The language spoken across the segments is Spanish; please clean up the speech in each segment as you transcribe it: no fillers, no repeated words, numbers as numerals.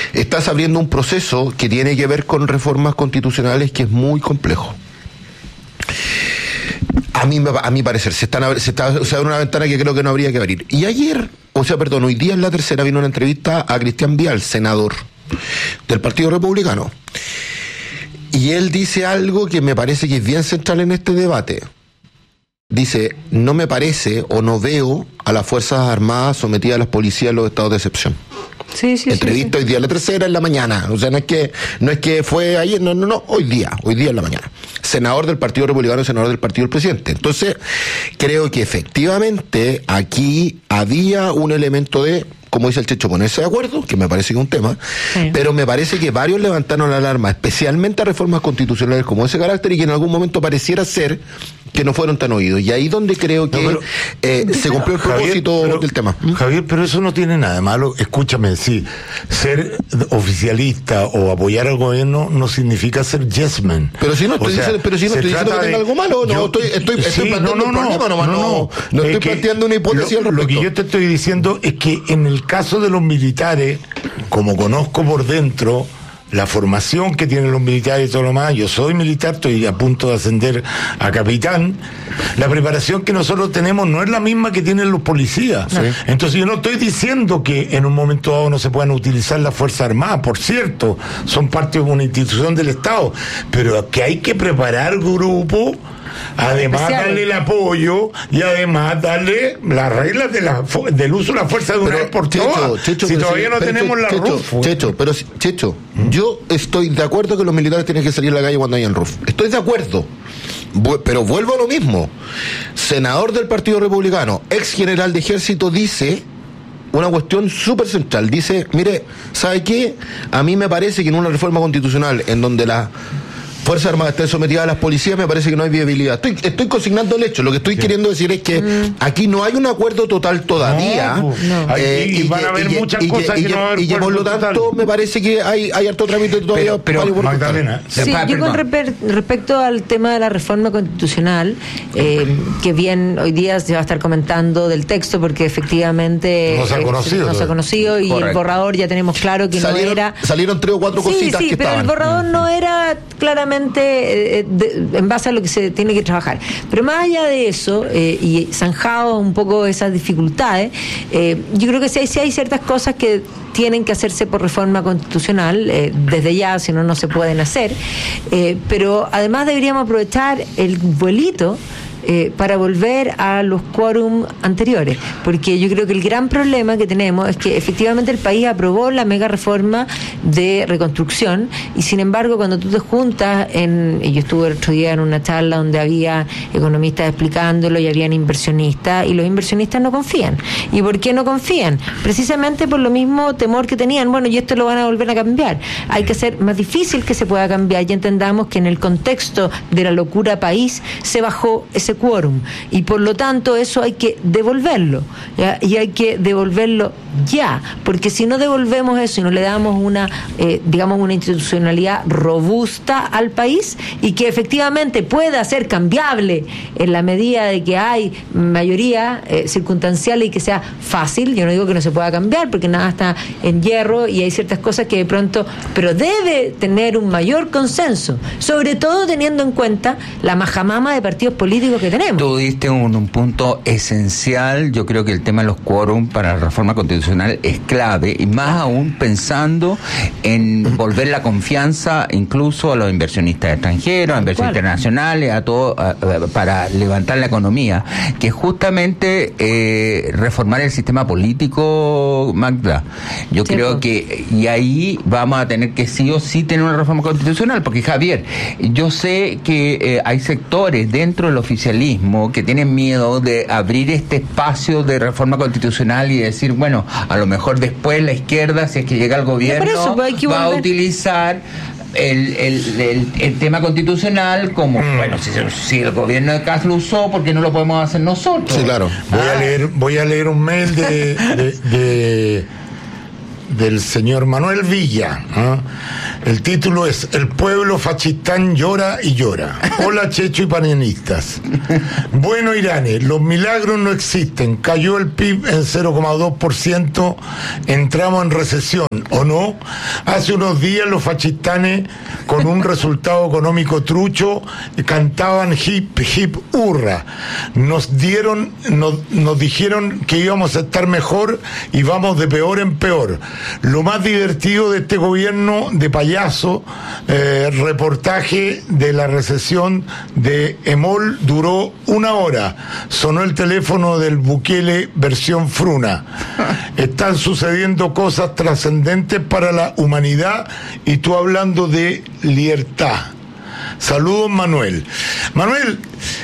estás abriendo un proceso que tiene que ver con reformas constitucionales que es muy complejo. A mi parecer, se abre una ventana que creo que no habría que abrir. Y hoy día en La Tercera vino una entrevista a Cristian Vial, senador del Partido Republicano. Y él dice algo que me parece que es bien central en este debate. Dice, no me parece o no veo a las Fuerzas Armadas sometidas a las policías en los estados de excepción. Sí. Entrevista hoy día en La Tercera en la mañana. O sea, no es que fue ayer, no, hoy día en la mañana. Senador del Partido Republicano, senador del Partido del Presidente. Entonces, creo que efectivamente aquí había un elemento de, como dice el Checho, ponerse de acuerdo, que me parece que es un tema, pero me parece que varios levantaron la alarma, especialmente a reformas constitucionales como ese carácter, y que en algún momento pareciera ser que no fueron tan oídos. Y ahí donde creo que se cumplió el propósito del tema. Javier, pero eso no tiene nada de malo. Escúchame, sí, ser oficialista o apoyar al gobierno no significa ser yes man. Pero si no estoy diciendo que tenga algo malo, estoy planteando un problema, no estoy planteando una hipótesis al respecto. Lo que yo te estoy diciendo es que en el caso de los militares, como conozco por dentro la formación que tienen los militares y todo lo más, yo soy militar, estoy a punto de ascender a capitán, la preparación que nosotros tenemos no es la misma que tienen los policías. Sí. Entonces yo no estoy diciendo que en un momento dado no se puedan utilizar las Fuerzas Armadas, por cierto, son parte de una institución del Estado, pero que hay que preparar grupo, además darle el apoyo y además darle las reglas del uso de la fuerza de una vez por todas. Si todavía no tenemos la RUF. Checho, yo estoy de acuerdo que los militares tienen que salir a la calle cuando hayan RUF. Estoy de acuerdo. Pero vuelvo a lo mismo. Senador del Partido Republicano, ex general de Ejército, dice una cuestión súper central. Dice, mire, ¿sabe qué? A mí me parece que en una reforma constitucional en donde la Fuerzas Armadas estén sometidas a las policías, me parece que no hay viabilidad. Estoy consignando el hecho. Lo que estoy queriendo decir es que aquí no hay un acuerdo total todavía. Y van a haber muchas cosas que no va a haber. Y por lo tanto, me parece que hay harto trámite todavía. Pero Magdalena, yo con respecto al tema de la reforma constitucional, que bien hoy día se va a estar comentando del texto, porque efectivamente no se ha conocido y el borrador ya tenemos claro que no era. Salieron 3 o 4 cositas que pero estaban. El borrador no era claramente en base a lo que se tiene que trabajar. Pero más allá de eso, y zanjado un poco esas dificultades, yo creo que sí hay ciertas cosas que tienen que hacerse por reforma constitucional desde ya, si no se pueden hacer, pero además deberíamos aprovechar el vuelito para volver a los quórum anteriores, porque yo creo que el gran problema que tenemos es que efectivamente el país aprobó la mega reforma de reconstrucción, y sin embargo cuando tú te juntas y yo estuve el otro día en una charla donde había economistas explicándolo y habían inversionistas, y los inversionistas no confían. ¿Y por qué no confían? Precisamente por lo mismo temor que tenían, y esto lo van a volver a cambiar. Hay que hacer más difícil que se pueda cambiar, y entendamos que en el contexto de la locura país se bajó ese quórum, y por lo tanto eso hay que devolverlo, ¿ya? Y hay que devolverlo ya, porque si no devolvemos eso y no le damos una institucionalidad robusta al país y que efectivamente pueda ser cambiable en la medida de que hay mayoría circunstancial y que sea fácil. Yo no digo que no se pueda cambiar, porque nada está en hierro y hay ciertas cosas que de pronto, pero debe tener un mayor consenso, sobre todo teniendo en cuenta la majamama de partidos políticos que tenemos. Tú diste un punto esencial. Yo creo que el tema de los quórum para la reforma constitucional es clave, y más aún pensando en volver la confianza incluso a los inversionistas extranjeros, a inversionistas internacionales, a todo, para levantar la economía, que justamente reformar el sistema político, Magda. Yo creo que, y ahí vamos a tener que sí o sí tener una reforma constitucional, porque Javier, yo sé que hay sectores dentro del oficialismo que tienen miedo de abrir este espacio de reforma constitucional y decir, bueno, a lo mejor después la izquierda, si es que llega al gobierno, va a utilizar el tema constitucional como, bueno, si el gobierno de Kast lo usó, ¿por qué no lo podemos hacer nosotros? Sí, claro. Voy a leer un mail de del señor Manuel Villa. El título es El pueblo fachistán llora y llora. Hola, Checho y panelistas. Bueno, Irane, los milagros no existen. Cayó el PIB en 0,2%, entramos en recesión, ¿o no? Hace unos días los fachistanes, con un resultado económico trucho, cantaban hip, hip, hurra. Nos dijeron que íbamos a estar mejor y vamos de peor en peor. Lo más divertido de este gobierno de payaso, reportaje de la recesión de Emol duró 1 hora. Sonó el teléfono del Bukele versión Fruna. Están sucediendo cosas trascendentes para la humanidad y tú hablando de libertad. Saludos, Manuel. Manuel,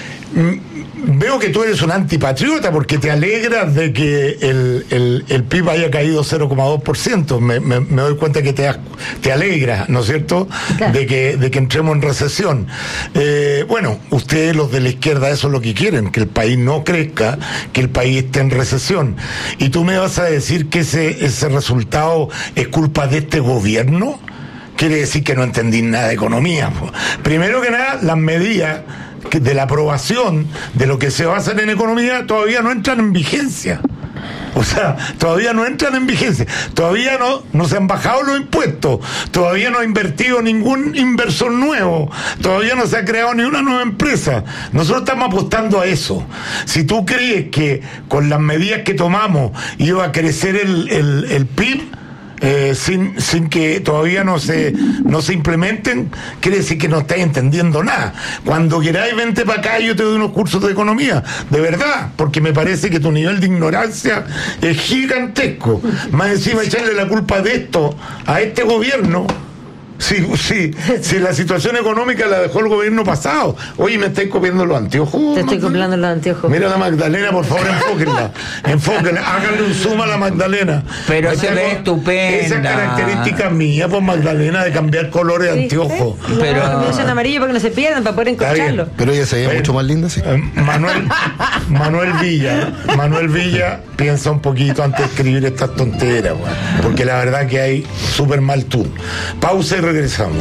veo que tú eres un antipatriota porque te alegras de que el PIB haya caído 0,2%. Me doy cuenta que te alegra, ¿no es cierto?, claro, de que entremos en recesión. Bueno, ustedes, los de la izquierda, eso es lo que quieren, que el país no crezca, que el país esté en recesión. ¿Y tú me vas a decir que ese resultado es culpa de este gobierno? Quiere decir que no entendí nada de economía. Primero que nada, las medidas de la aprobación de lo que se va a hacer en economía todavía no entran en vigencia. O sea, todavía no entran en vigencia. Todavía no se han bajado los impuestos. Todavía no ha invertido ningún inversor nuevo. Todavía no se ha creado ni una nueva empresa. Nosotros estamos apostando a eso. Si tú crees que con las medidas que tomamos iba a crecer el PIB, sin que todavía no se implementen, quiere decir que no estáis entendiendo nada. Cuando queráis, vente para acá y yo te doy unos cursos de economía, de verdad, porque me parece que tu nivel de ignorancia es gigantesco. Más encima echarle la culpa de esto a este gobierno. Sí, la situación económica la dejó el gobierno pasado. Oye, me estáis copiando los anteojos. Te estoy copiando los anteojos. Mira a la Magdalena, por favor, enfóquenla, háganle un zoom a la Magdalena. Pero se ve estupenda. Esa característica mía, pues, Magdalena, de cambiar colores de anteojos. Pero me usan amarillo para que no se pierdan, para poder enconcharlo. Pero ella se ve mucho más linda, sí. Manuel Villa piensa un poquito antes de escribir estas tonteras, porque la verdad que hay súper mal tú. Pausa y regresamos.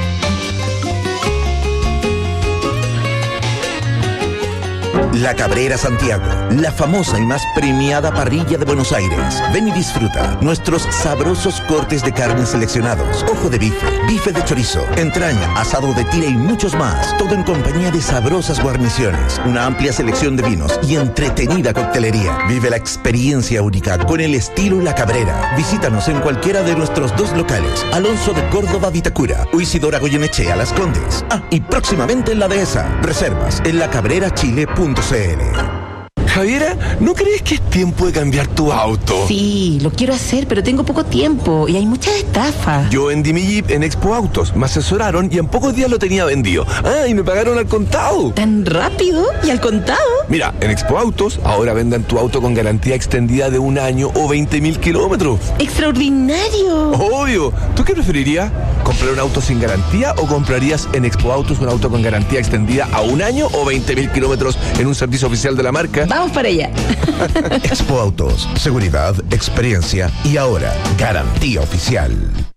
La Cabrera Santiago, la famosa y más premiada parrilla de Buenos Aires. Ven y disfruta nuestros sabrosos cortes de carne seleccionados, ojo de bife de chorizo, entraña, asado de tira y muchos más. Todo en compañía de sabrosas guarniciones, una amplia selección de vinos y entretenida coctelería. Vive la experiencia única con el estilo La Cabrera. Visítanos en cualquiera de nuestros 2 locales, Alonso de Córdoba, Vitacura, o Isidora Goyenechea, Las Condes. Y próximamente en la Dehesa. Reservas en lacabrerachile.cl. Javiera, ¿no crees que es tiempo de cambiar tu auto? Sí, lo quiero hacer, pero tengo poco tiempo y hay muchas estafas. Yo vendí mi Jeep en Expo Autos, me asesoraron y en pocos días lo tenía vendido. Y me pagaron al contado. ¿Tan rápido? ¿Y al contado? Mira, en Expo Autos ahora venden tu auto con garantía extendida de 1 año o 20.000 kilómetros. ¡Extraordinario! Obvio. ¿Tú qué preferirías? ¿Comprar un auto sin garantía o comprarías en Expo Autos un auto con garantía extendida a 1 año o 20.000 kilómetros en un servicio oficial de la marca? Vamos para allá. Expo Autos, seguridad, experiencia y ahora garantía oficial.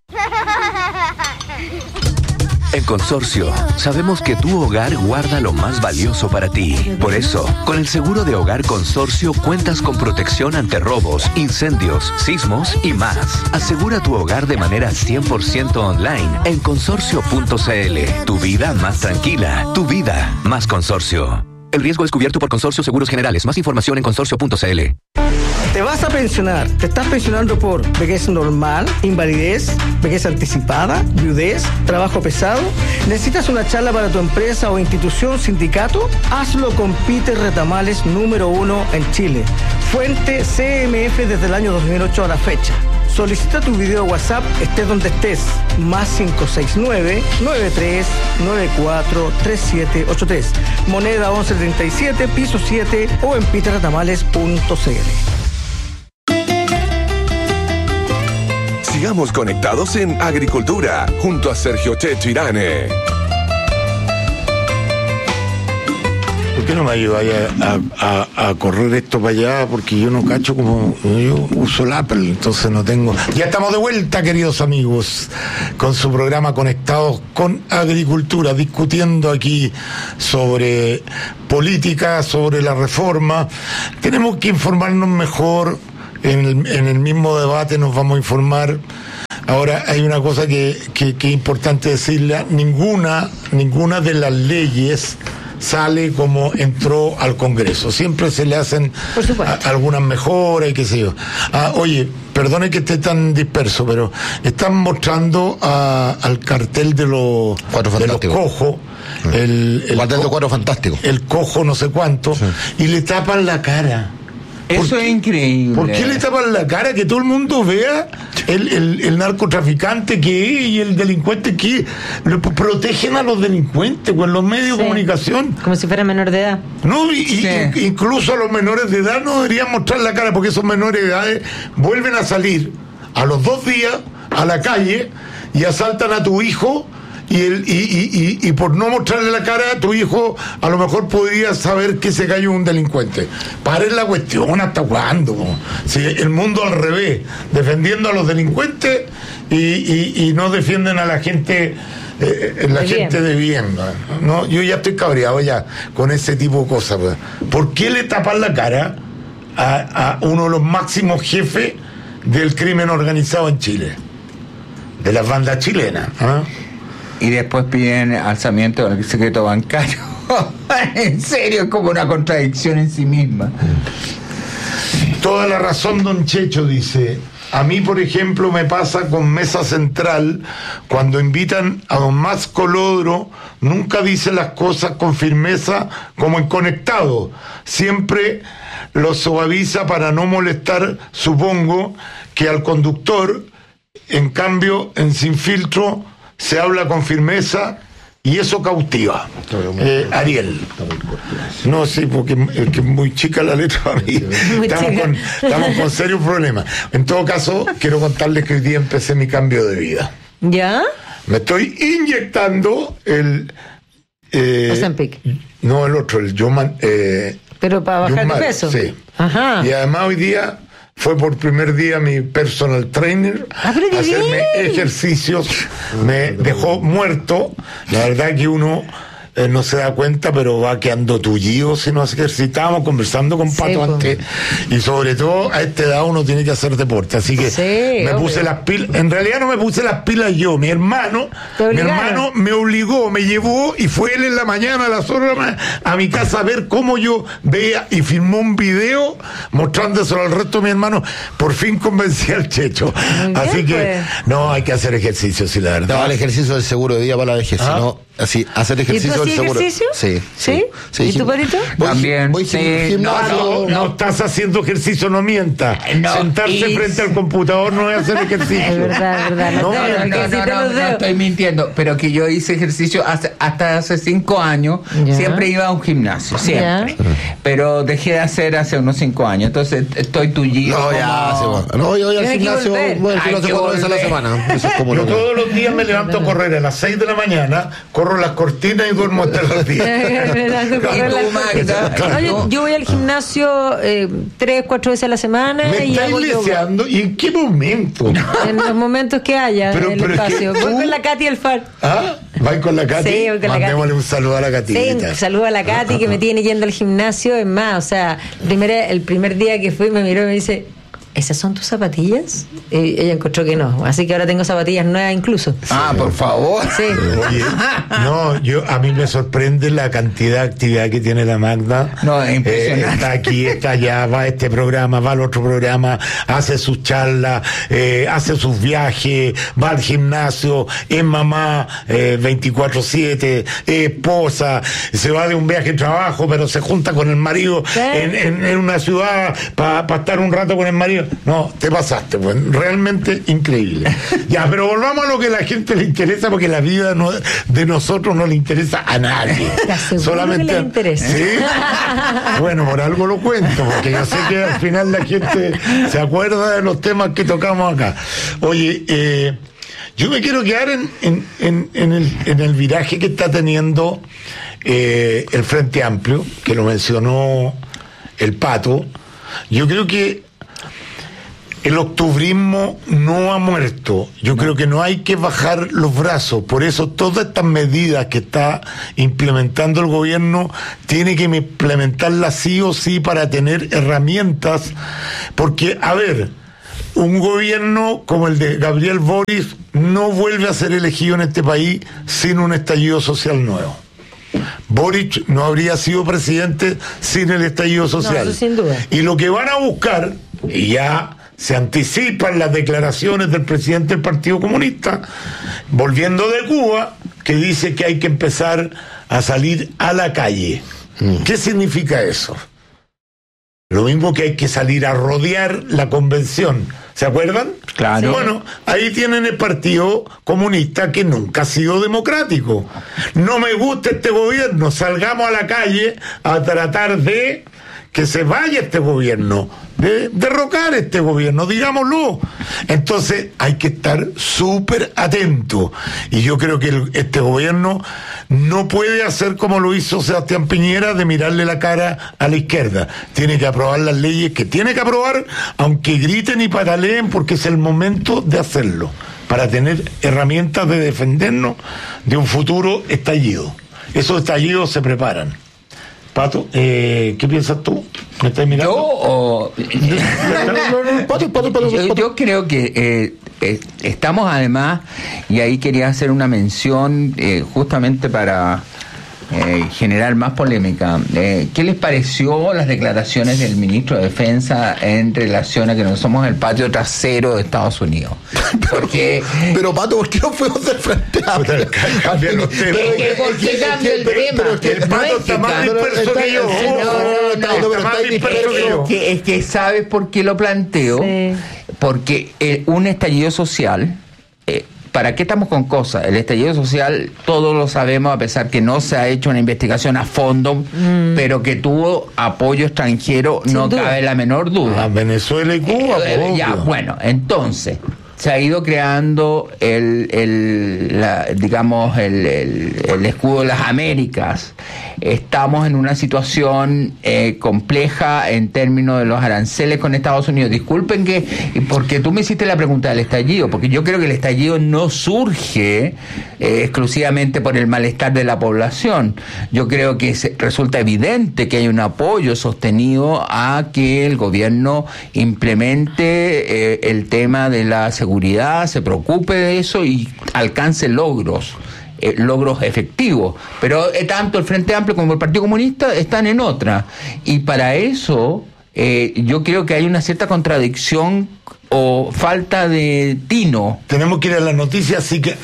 En Consorcio, sabemos que tu hogar guarda lo más valioso para ti. Por eso, con el seguro de hogar Consorcio cuentas con protección ante robos, incendios, sismos y más. Asegura tu hogar de manera 100% online en consorcio.cl. Tu vida más tranquila, tu vida más Consorcio. El riesgo es cubierto por Consorcio Seguros Generales. Más información en consorcio.cl. Te vas a pensionar. Te estás pensionando por vejez normal, invalidez, vejez anticipada, viudez, trabajo pesado. ¿Necesitas una charla para tu empresa o institución, sindicato? Hazlo con Peter Retamales, número 1 en Chile. Fuente CMF desde el año 2008 a la fecha. Solicita tu video WhatsApp, estés donde estés. Más 569-9394-3783. Moneda 1137, piso 7 o en peterretamales.cl. Sigamos conectados en Agricultura, junto a Sergio Checho Irane. qué no me ayudáis a correr esto para allá? Porque yo no cacho como... Yo uso el Apple, entonces no tengo... Ya estamos de vuelta, queridos amigos, con su programa Conectados con Agricultura, discutiendo aquí sobre política, sobre la reforma. Tenemos que informarnos mejor. En el mismo debate nos vamos a informar. Ahora, hay una cosa que es importante decirle: ninguna de las leyes sale como entró al Congreso. Siempre se le hacen algunas mejoras y qué sé yo. Oye, perdone que esté tan disperso, pero están mostrando al cartel de los cojos. El cartel de Cuatro Fantástico. El cojo no sé cuánto, sí. Y le tapan la cara. Eso es increíble. ¿Por qué le tapan la cara? Que todo el mundo vea el narcotraficante que es y el delincuente que es. Protegen a los delincuentes con los medios de comunicación. Como si fuera menor de edad. No, incluso a los menores de edad no deberían mostrar la cara, porque esos menores de edad vuelven a salir a los 2 días a la calle y asaltan a tu hijo. Y por no mostrarle la cara a tu hijo, a lo mejor podría saber que se cayó un delincuente. Paren la cuestión, ¿hasta cuándo? Si el mundo al revés, defendiendo a los delincuentes y no defienden a la gente, gente de bien. ¿no? Yo ya estoy cabreado ya con ese tipo de cosas. ¿Por qué le tapan la cara a uno de los máximos jefes del crimen organizado en Chile? De las bandas chilenas, Y después piden alzamiento del secreto bancario. En serio, es como una contradicción en sí misma. Toda la razón, don Checho, dice. A mí, por ejemplo, me pasa con Mesa Central, cuando invitan a don Max Colodro, nunca dice las cosas con firmeza como en Conectado. Siempre lo suaviza para no molestar, supongo, que al conductor. En cambio, en Sin Filtro se habla con firmeza y eso cautiva. Ariel. No, sí, porque es muy chica la letra para mí. Estamos con serios problemas. En todo caso, quiero contarles que hoy día empecé mi cambio de vida. ¿Ya? Me estoy inyectando el... Ozempic. No, el otro, el Yoman... pero para bajar de peso. Sí. Ajá. Y además hoy día... Fue por primer día mi personal trainer a hacerme ejercicios, me dejó muerto. La verdad que uno no se da cuenta, pero va quedando tullido si nos ejercitamos, conversando con Pato antes, y sobre todo a esta edad uno tiene que hacer deporte, así que me puse las pilas. En realidad no me puse las pilas yo, mi hermano me obligó, me llevó, y fue él en la mañana a las horas a mi casa a ver cómo yo veía, y filmó un video mostrándoselo al resto de mi hermano. Por fin convencí al Checho. Así que no, hay que hacer ejercicio, sí, la verdad. No, el ejercicio del seguro de día para la vejez, sino así, hacer ejercicio del seguro. ¿Ejercicio? Sí. ¿Y tu Patito? También. Voy gimnasio. No estás haciendo ejercicio, no mientas. Sentarse frente al computador no es hacer ejercicio. Es verdad. No estoy mintiendo, pero que yo hice ejercicio hasta hace 5 años. Siempre iba a un gimnasio, siempre. Pero dejé de hacer hace unos 5 años, entonces estoy tullido. No, yo voy al gimnasio, voy al gimnasio 4 veces a la semana. Eso es como yo todos los días me levanto a correr a las 6 de la mañana, corro las cortinas y duermo hasta las 10. Yo voy al gimnasio 3-4 veces a la semana. ¿Me estás iglesiando? ¿Y en qué momento? En los momentos que haya en el espacio. Voy con la Katy Alfar. ¿Vais con la Katy? Sí, voy con Mandémosle un saludo a la Katy. Sí, un saludo a la Katy que me tiene yendo al gimnasio. Es más, o sea, el primer día que fui me miró y me dice: ¿esas son tus zapatillas? Y ella encontró que no, así que ahora tengo zapatillas nuevas incluso. Por favor. Sí. Oye, a mí me sorprende la cantidad de actividad que tiene la Magda. No, es impresionante. Está aquí, está allá, va a este programa, va al otro programa, hace sus charlas, hace sus viajes, va al gimnasio, es mamá 24/7, esposa, se va de un viaje de trabajo, pero se junta con el marido en una ciudad para estar un rato con el marido. No, te pasaste, pues, realmente increíble. Ya, pero volvamos a lo que a la gente le interesa, porque la vida de nosotros no le interesa a nadie. Solamente que le interesa. ¿Sí? Bueno, por algo lo cuento, porque yo sé que al final la gente se acuerda de los temas que tocamos acá. Oye, yo me quiero quedar en el viraje que está teniendo el Frente Amplio, que lo mencionó el Pato. Yo creo que el octubrismo no ha muerto. Yo creo que no hay que bajar los brazos. Por eso todas estas medidas que está implementando el gobierno tiene que implementarlas sí o sí para tener herramientas. Porque, a ver, un gobierno como el de Gabriel Boric no vuelve a ser elegido en este país sin un estallido social nuevo. Boric no habría sido presidente sin el estallido social. No, eso sin duda. Y lo que van a buscar, y ya se anticipan las declaraciones del presidente del Partido Comunista, volviendo de Cuba, que dice que hay que empezar a salir a la calle. ¿Qué significa eso? Lo mismo que hay que salir a rodear la convención. ¿Se acuerdan? Claro. Bueno, ahí tienen el Partido Comunista, que nunca ha sido democrático. No me gusta este gobierno, salgamos a la calle a tratar de que se vaya este gobierno, de derrocar este gobierno, digámoslo. Entonces hay que estar súper atento. Y yo creo que este gobierno no puede hacer como lo hizo Sebastián Piñera, de mirarle la cara a la izquierda. Tiene que aprobar las leyes que tiene que aprobar, aunque griten y pataleen, porque es el momento de hacerlo, para tener herramientas de defendernos de un futuro estallido. Esos estallidos se preparan. Pato, ¿qué piensas tú? ¿Me estás mirando? Yo creo que estamos además, y ahí quería hacer una mención justamente para generar más polémica. ¿Qué les pareció las declaraciones del ministro de Defensa en relación a que no somos el patio trasero de Estados Unidos? Porque pero Pato, ¿por qué no fuimos del Frente Amplio? Cambian los temas. ¿Por qué cambia el tema? El Pato está más disperso que yo. Es que ¿sabes por qué lo planteo? Sí. Porque un estallido social... ¿Para qué estamos con cosas? El estallido social, todos lo sabemos, a pesar que no se ha hecho una investigación a fondo, pero que tuvo apoyo extranjero, no cabe la menor duda. Venezuela y Cuba. Ya, bueno, entonces se ha ido creando el escudo de las Américas. Estamos en una situación compleja en términos de los aranceles con Estados Unidos. Disculpen porque tú me hiciste la pregunta del estallido, porque yo creo que el estallido no surge exclusivamente por el malestar de la población. Yo creo que resulta evidente que hay un apoyo sostenido a que el gobierno implemente el tema de la seguridad, se preocupe de eso y alcance logros efectivos, pero tanto el Frente Amplio como el Partido Comunista están en otra, y para eso yo creo que hay una cierta contradicción o falta de tino. Tenemos que ir a las noticias, así que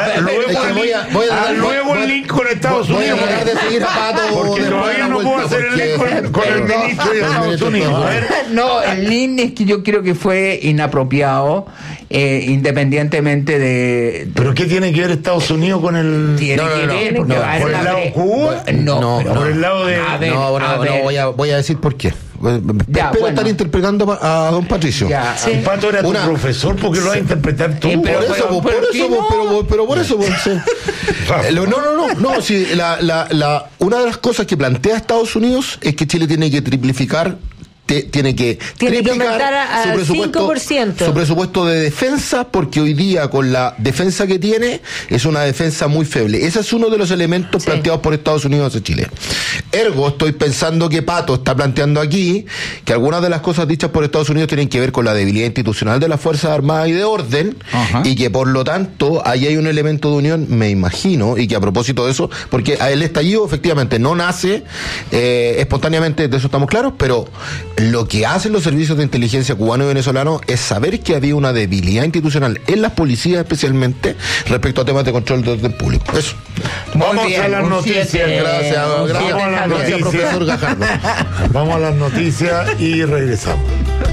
luego el link con Estados Unidos. Voy a dejar de seguir a Pato, porque todavía no puedo hacer el link con el ministro de Estados Unidos. No, el link es que yo creo que fue inapropiado, independientemente de... ¿Pero qué tiene que ver Estados Unidos con el...? Tiene que ver, porque ¿por el lado de Cuba? No, por el lado de... voy a decir por qué. Espero estar interpretando a don Patricio. El Pato era tu profesor, ¿por qué lo vas a interpretar tú? Pero por eso. No, sí, una de las cosas que plantea Estados Unidos es que Chile tiene que triplicar, tiene que aumentar al 5% su presupuesto de defensa, porque hoy día con la defensa que tiene es una defensa muy feble. Ese es uno de los elementos planteados por Estados Unidos hacia Chile. Ergo, estoy pensando que Pato está planteando aquí que algunas de las cosas dichas por Estados Unidos tienen que ver con la debilidad institucional de las Fuerzas Armadas y de orden, y que por lo tanto ahí hay un elemento de unión, me imagino, y que a propósito de eso, porque el estallido efectivamente no nace espontáneamente, de eso estamos claros, pero lo que hacen los servicios de inteligencia cubanos y venezolanos es saber que había una debilidad institucional en las policías, especialmente respecto a temas de control de orden público. Eso. Vamos a las noticias. Gracias, profesor Gajardo. Vamos a las noticias y regresamos.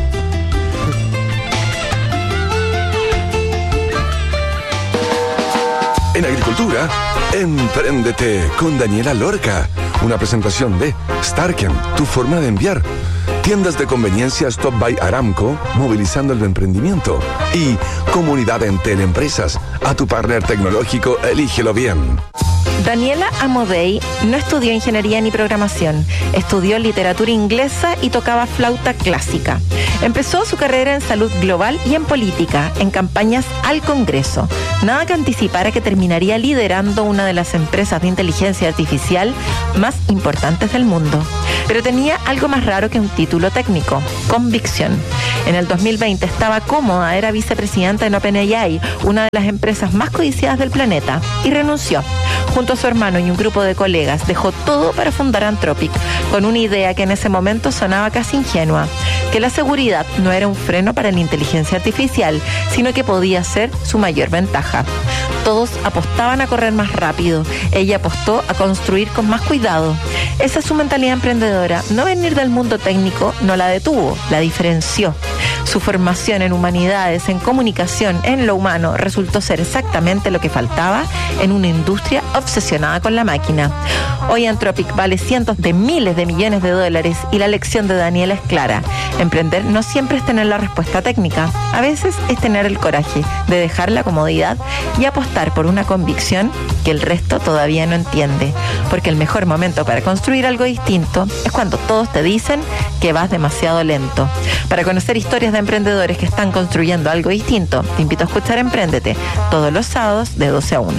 En agricultura, empréndete con Daniela Lorca. Una presentación de Starken, tu forma de enviar. Tiendas de conveniencia Stop by Aramco, movilizando el emprendimiento. Y Comunidad Entel Empresas, a tu partner tecnológico, elígelo bien. Daniela Amodei no estudió ingeniería ni programación, estudió literatura inglesa y tocaba flauta clásica. Empezó su carrera en salud global y en política, en campañas al Congreso. Nada que anticipara que terminaría liderando una de las empresas de inteligencia artificial más importantes del mundo. Pero tenía algo más raro que un título técnico: convicción. En el 2020 estaba cómoda, era vicepresidenta en OpenAI, una de las empresas más codiciadas del planeta, y renunció. Junto a su hermano y un grupo de colegas, dejó todo para fundar Anthropic, con una idea que en ese momento sonaba casi ingenua: que la seguridad no era un freno para la inteligencia artificial, sino que podía ser su mayor ventaja. Todos apostaban a correr más rápido, ella apostó a construir con más cuidado. Esa es su mentalidad emprendedora. No venir del mundo técnico no la detuvo, la diferenció. Su formación en humanidades, en comunicación, en lo humano, resultó ser exactamente lo que faltaba en una industria obsesionada con la máquina. Hoy Anthropic vale cientos de miles de millones de dólares y la lección de Daniela es clara: emprender no siempre es tener la respuesta técnica, a veces es tener el coraje de dejar la comodidad y apostar por una convicción que el resto todavía no entiende, porque el mejor momento para construir algo distinto es cuando todos te dicen que vas demasiado lento. Para conocer historias de emprendedores que están construyendo algo distinto, te invito a escuchar Empréndete todos los sábados de 12 a 1.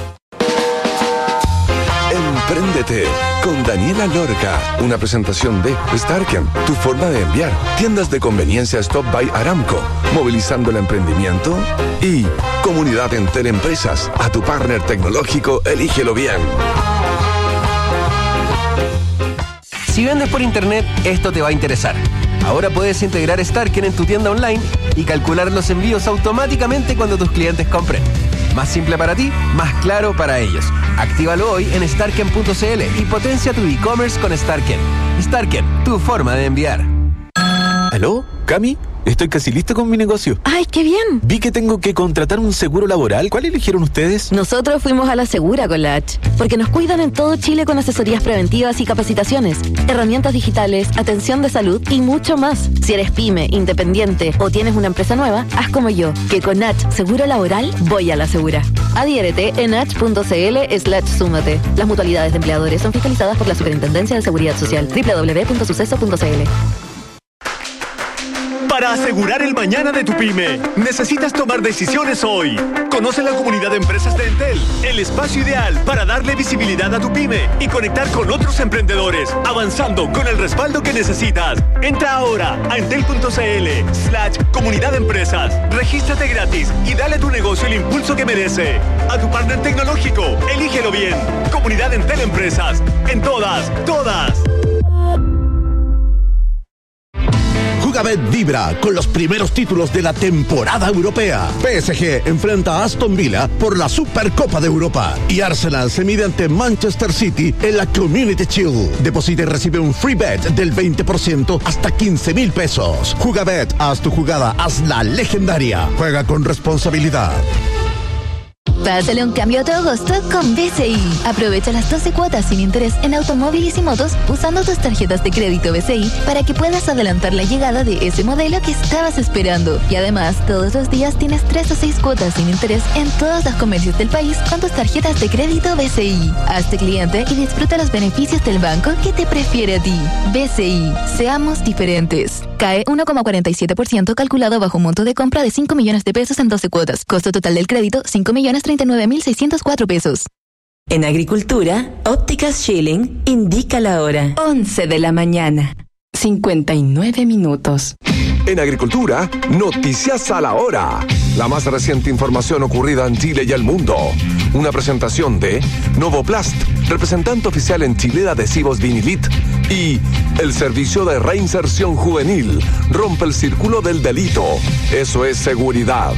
Empréndete con Daniela Lorca, una presentación de Starken, tu forma de enviar. Tiendas de conveniencia Stop by Aramco, movilizando el emprendimiento. Y Comunidad Entel Empresas, a tu partner tecnológico, elígelo bien. Si vendes por internet, esto te va a interesar. Ahora puedes integrar Starken en tu tienda online y calcular los envíos automáticamente cuando tus clientes compren. Más simple para ti, más claro para ellos. Actívalo hoy en starken.cl y potencia tu e-commerce con Starken. Starken, tu forma de enviar. ¿Aló? ¿Cami? Estoy casi listo con mi negocio. ¡Ay, qué bien! Vi que tengo que contratar un seguro laboral. ¿Cuál eligieron ustedes? Nosotros fuimos a la Segura con la H, porque nos cuidan en todo Chile con asesorías preventivas y capacitaciones, herramientas digitales, atención de salud y mucho más. Si eres pyme, independiente o tienes una empresa nueva, haz como yo, que con H Seguro Laboral voy a la Segura. Adhiérete en h.cl/súmate. Las mutualidades de empleadores son fiscalizadas por la Superintendencia de Seguridad Social. www.suceso.cl. Para asegurar el mañana de tu pyme, necesitas tomar decisiones hoy. Conoce la comunidad de empresas de Entel, el espacio ideal para darle visibilidad a tu pyme y conectar con otros emprendedores, avanzando con el respaldo que necesitas. Entra ahora a entel.cl/comunidad de empresas. Regístrate gratis y dale a tu negocio el impulso que merece. A tu partner tecnológico, elígelo bien. Comunidad Entel Empresas. En todas. Jugabet vibra con los primeros títulos de la temporada europea. PSG enfrenta a Aston Villa por la Supercopa de Europa y Arsenal se mide ante Manchester City en la Community Shield. Deposita y recibe un free bet del 20% hasta 15,000 pesos. Jugabet, haz tu jugada, hazla legendaria. Juega con responsabilidad. Pásale un cambio a tu agosto con BCI. Aprovecha las 12 cuotas sin interés en automóviles y motos usando tus tarjetas de crédito BCI para que puedas adelantar la llegada de ese modelo que estabas esperando. Y además, todos los días tienes 3 o 6 cuotas sin interés en todos los comercios del país con tus tarjetas de crédito BCI. Hazte cliente y disfruta los beneficios del banco que te prefiere a ti. BCI. Seamos diferentes. CAE 1,47% calculado bajo un monto de compra de 5 millones de pesos en 12 cuotas. Costo total del crédito, 5.039.604 pesos. En Agricultura, Ópticas Schilling indica la hora. 11 de la mañana. 59 minutos. En Agricultura, noticias a la hora. La más reciente información ocurrida en Chile y el mundo. Una presentación de Novoplast, representante oficial en Chile de adhesivos Vinilit. Y el servicio de reinserción juvenil rompe el círculo del delito. Eso es seguridad.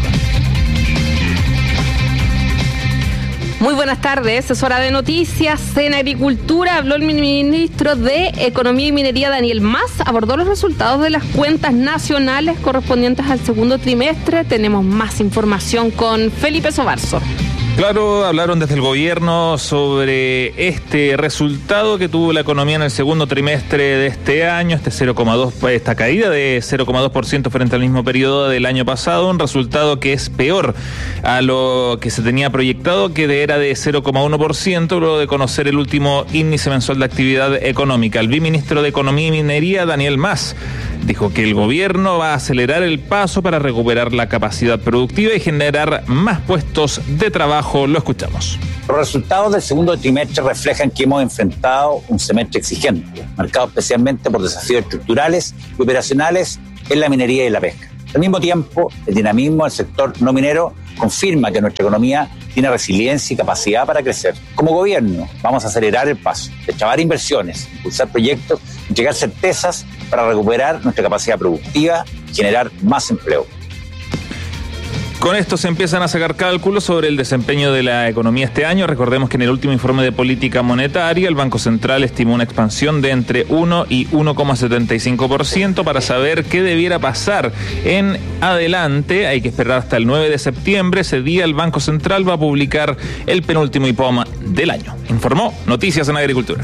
Muy buenas tardes, es hora de noticias en Agricultura. Habló el ministro de Economía y Minería, Daniel Mas, abordó los resultados de las cuentas nacionales correspondientes al segundo trimestre. Tenemos más información con Felipe Sobarzo. Claro, hablaron desde el gobierno sobre este resultado que tuvo la economía en el segundo trimestre de este año, esta caída de 0,2% frente al mismo periodo del año pasado, un resultado que es peor a lo que se tenía proyectado, que era de 0,1%, luego de conocer el último índice mensual de actividad económica. El viceministro de Economía y Minería, Daniel Mas, dijo que el gobierno va a acelerar el paso para recuperar la capacidad productiva y generar más puestos de trabajo. Lo escuchamos. Los resultados del segundo trimestre reflejan que hemos enfrentado un semestre exigente, marcado especialmente por desafíos estructurales y operacionales en la minería y la pesca. Al mismo tiempo, el dinamismo del sector no minero confirma que nuestra economía tiene resiliencia y capacidad para crecer. Como gobierno, vamos a acelerar el paso, destrabar inversiones, impulsar proyectos, entregar certezas para recuperar nuestra capacidad productiva y generar más empleo. Con esto se empiezan a sacar cálculos sobre el desempeño de la economía este año. Recordemos que en el último informe de política monetaria, el Banco Central estimó una expansión de entre 1 y 1,75%. Para saber qué debiera pasar en adelante, hay que esperar hasta el 9 de septiembre. Ese día el Banco Central va a publicar el penúltimo IPOM del año. Informó Noticias en Agricultura.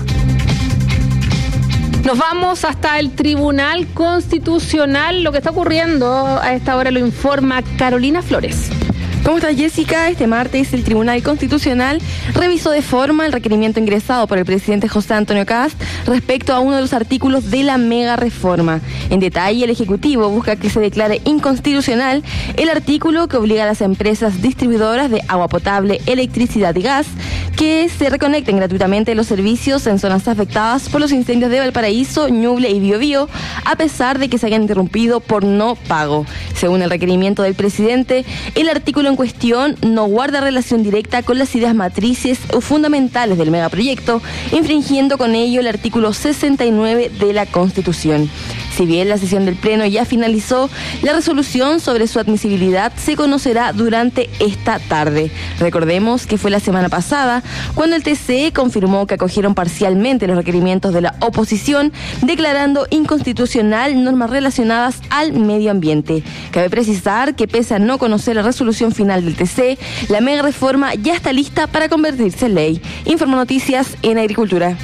Nos vamos hasta el Tribunal Constitucional. Lo que está ocurriendo a esta hora lo informa Carolina Flores. ¿Cómo está, Jessica? Este martes el Tribunal Constitucional revisó de forma el requerimiento ingresado por el presidente José Antonio Kast respecto a uno de los artículos de la mega reforma. En detalle, el Ejecutivo busca que se declare inconstitucional el artículo que obliga a las empresas distribuidoras de agua potable, electricidad y gas que se reconecten gratuitamente los servicios en zonas afectadas por los incendios de Valparaíso, Ñuble y Biobío, a pesar de que se hayan interrumpido por no pago. Según el requerimiento del presidente, el artículo en cuestión no guarda relación directa con las ideas matrices o fundamentales del megaproyecto, infringiendo con ello el artículo 69 de la Constitución. Si bien la sesión del Pleno ya finalizó, la resolución sobre su admisibilidad se conocerá durante esta tarde. Recordemos que fue la semana pasada cuando el TC confirmó que acogieron parcialmente los requerimientos de la oposición, declarando inconstitucional normas relacionadas al medio ambiente. Cabe precisar que pese a no conocer la resolución final del TC, la mega reforma ya está lista para convertirse en ley. Informa Noticias en Agricultura.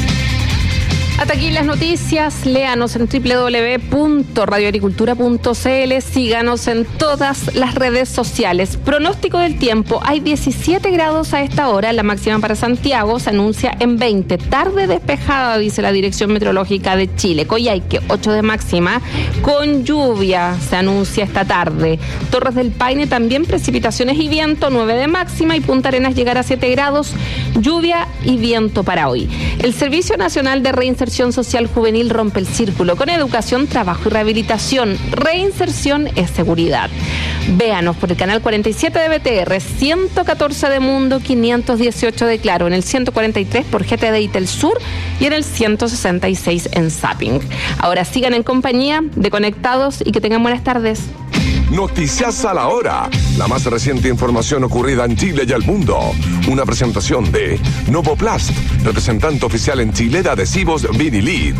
Hasta aquí las noticias. Léanos en www.radioagricultura.cl. Síganos en todas las redes sociales. Pronóstico del tiempo. Hay 17 grados a esta hora. La máxima para Santiago se anuncia en 20. Tarde despejada, dice la Dirección Meteorológica de Chile. Coyhaique, 8 de máxima. Con lluvia se anuncia esta tarde. Torres del Paine también precipitaciones y viento, 9 de máxima. Y Punta Arenas llegará a 7 grados. Lluvia y viento para hoy. El Servicio Nacional de Reinserción Social Juvenil rompe el círculo con educación, trabajo y rehabilitación. Reinserción es seguridad. Véanos por el canal 47 de BTR, 114 de Mundo, 518 de Claro, en el 143 por GTD y Telsur y en el 166 en Zapping. Ahora sigan en compañía de Conectados y que tengan buenas tardes. Noticias a la hora. La más reciente información ocurrida en Chile y el mundo. Una presentación de Novoplast, representante oficial en Chile de adhesivos Vinilit.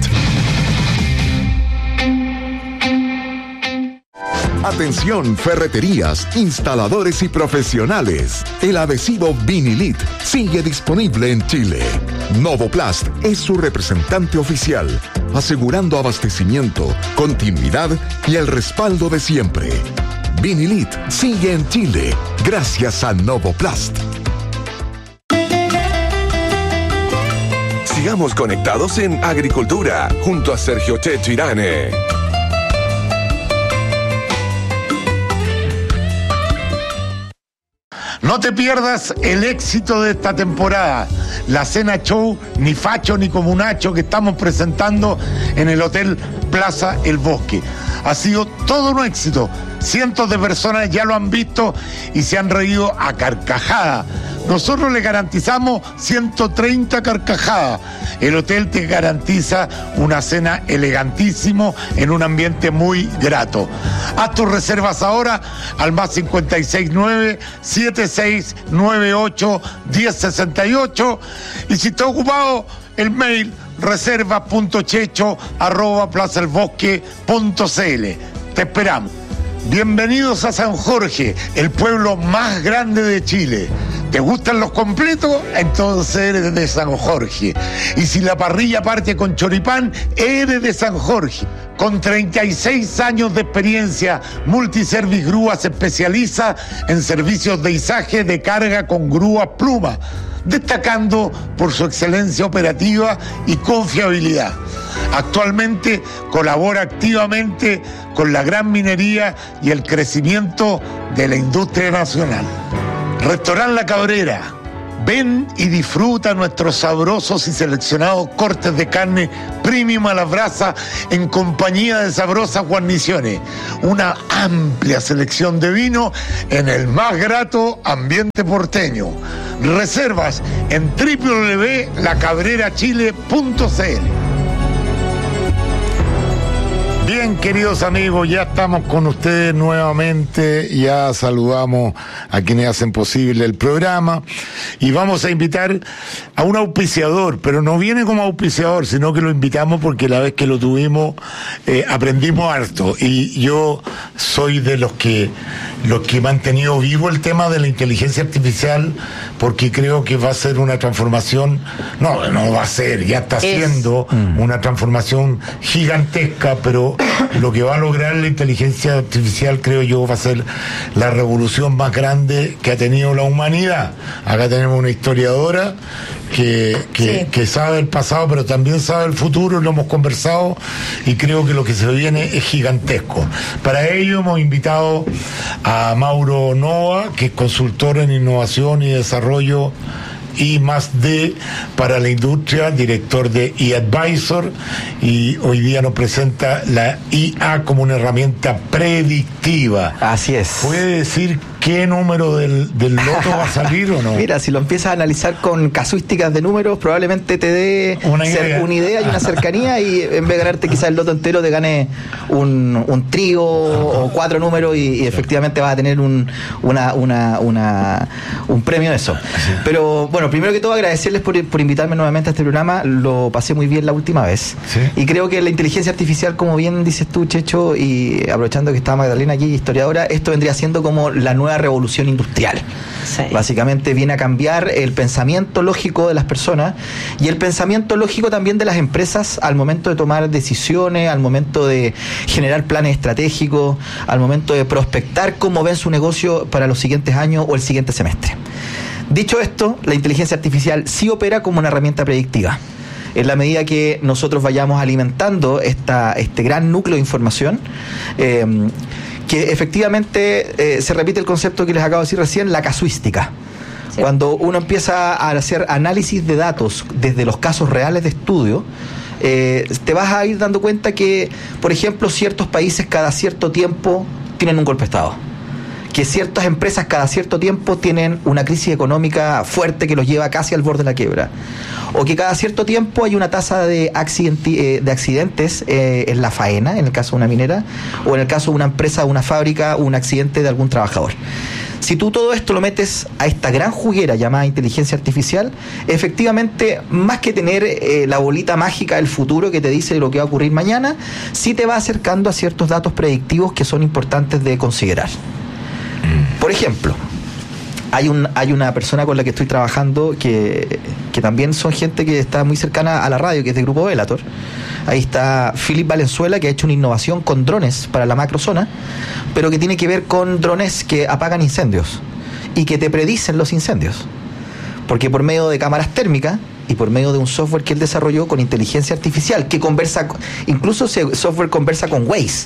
Atención, ferreterías, instaladores y profesionales. El adhesivo Vinilit sigue disponible en Chile. Novoplast es su representante oficial, asegurando abastecimiento, continuidad y el respaldo de siempre. Vinilit sigue en Chile gracias a Novoplast. Sigamos conectados en Agricultura junto a Sergio Checho Irane. No te pierdas el éxito de esta temporada, la cena show Ni Facho ni Comunacho que estamos presentando en el Hotel Plaza El Bosque. Ha sido todo un éxito, cientos de personas ya lo han visto y se han reído a carcajada. Nosotros le garantizamos 130 carcajadas. El hotel te garantiza una cena elegantísimo en un ambiente muy grato. Haz tus reservas ahora al más 569-7698-1068 y si está ocupado el mail reservas.checho@plazaelbosque.cl. Te esperamos. Bienvenidos a San Jorge, el pueblo más grande de Chile. ¿Te gustan los completos? Entonces eres de San Jorge. Y si la parrilla parte con choripán, eres de San Jorge. Con 36 años de experiencia, Multiservice Grúa se especializa en servicios de izaje de carga con grúas Pluma, destacando por su excelencia operativa y confiabilidad. Actualmente colabora activamente con la gran minería y el crecimiento de la industria nacional. Restaurant La Cabrera. Ven y disfruta nuestros sabrosos y seleccionados cortes de carne premium a la brasa en compañía de sabrosas guarniciones. Una amplia selección de vino en el más grato ambiente porteño. Reservas en www.lacabrerachile.cl. Bien, queridos amigos, ya estamos con ustedes nuevamente, ya saludamos a quienes hacen posible el programa y vamos a invitar a un auspiciador, pero no viene como auspiciador, sino que lo invitamos porque la vez que lo tuvimos aprendimos harto, y yo soy de los que he mantenido vivo el tema de la inteligencia artificial, porque creo que va a ser una transformación, no va a ser, ya está siendo una transformación gigantesca, pero lo que va a lograr la inteligencia artificial, creo yo, va a ser la revolución más grande que ha tenido la humanidad. Acá tenemos una historiadora que sabe el pasado, pero también sabe el futuro, lo hemos conversado, y creo que lo que se viene es gigantesco. Para ello hemos invitado a Mauro Nova, que es consultor en innovación y desarrollo I+D para la industria, director de eAdvisor, y hoy día nos presenta la IA como una herramienta predictiva. Así es. ¿Puede decir qué número del loto va a salir o no? Mira, si lo empiezas a analizar con casuísticas de números, probablemente te dé una idea y una cercanía, y en vez de ganarte quizás el loto entero, te gane un trío o 4 números, y efectivamente vas a tener un premio de eso. Sí. Pero bueno, primero que todo agradecerles por invitarme nuevamente a este programa. Lo pasé muy bien la última vez. ¿Sí? Y creo que la inteligencia artificial, como bien dices tú, Checho, y aprovechando que está Magdalena aquí, historiadora, esto vendría siendo como la nueva revolución industrial. Sí. Básicamente viene a cambiar el pensamiento lógico de las personas y el pensamiento lógico también de las empresas al momento de tomar decisiones, al momento de generar planes estratégicos, al momento de prospectar cómo ven su negocio para los siguientes años o el siguiente semestre. Dicho esto, la inteligencia artificial sí opera como una herramienta predictiva. En la medida que nosotros vayamos alimentando este gran núcleo de información, que efectivamente se repite el concepto que les acabo de decir recién, la casuística. Sí. Cuando uno empieza a hacer análisis de datos desde los casos reales de estudio, te vas a ir dando cuenta que, por ejemplo, ciertos países cada cierto tiempo tienen un golpe de Estado, que ciertas empresas cada cierto tiempo tienen una crisis económica fuerte que los lleva casi al borde de la quiebra, o que cada cierto tiempo hay una tasa de accidentes en la faena, en el caso de una minera, o en el caso de una empresa, una fábrica, un accidente de algún trabajador. Si tú todo esto lo metes a esta gran juguera llamada inteligencia artificial, efectivamente, más que tener la bolita mágica del futuro que te dice lo que va a ocurrir mañana, sí te va acercando a ciertos datos predictivos que son importantes de considerar. Por ejemplo, hay una persona con la que estoy trabajando que también son gente que está muy cercana a la radio, que es de Grupo Velator. Ahí está Philip Valenzuela, que ha hecho una innovación con drones para la macrozona, pero que tiene que ver con drones que apagan incendios y que te predicen los incendios. Porque por medio de cámaras térmicas y por medio de un software que él desarrolló con inteligencia artificial, que conversa, incluso ese software conversa con Waze,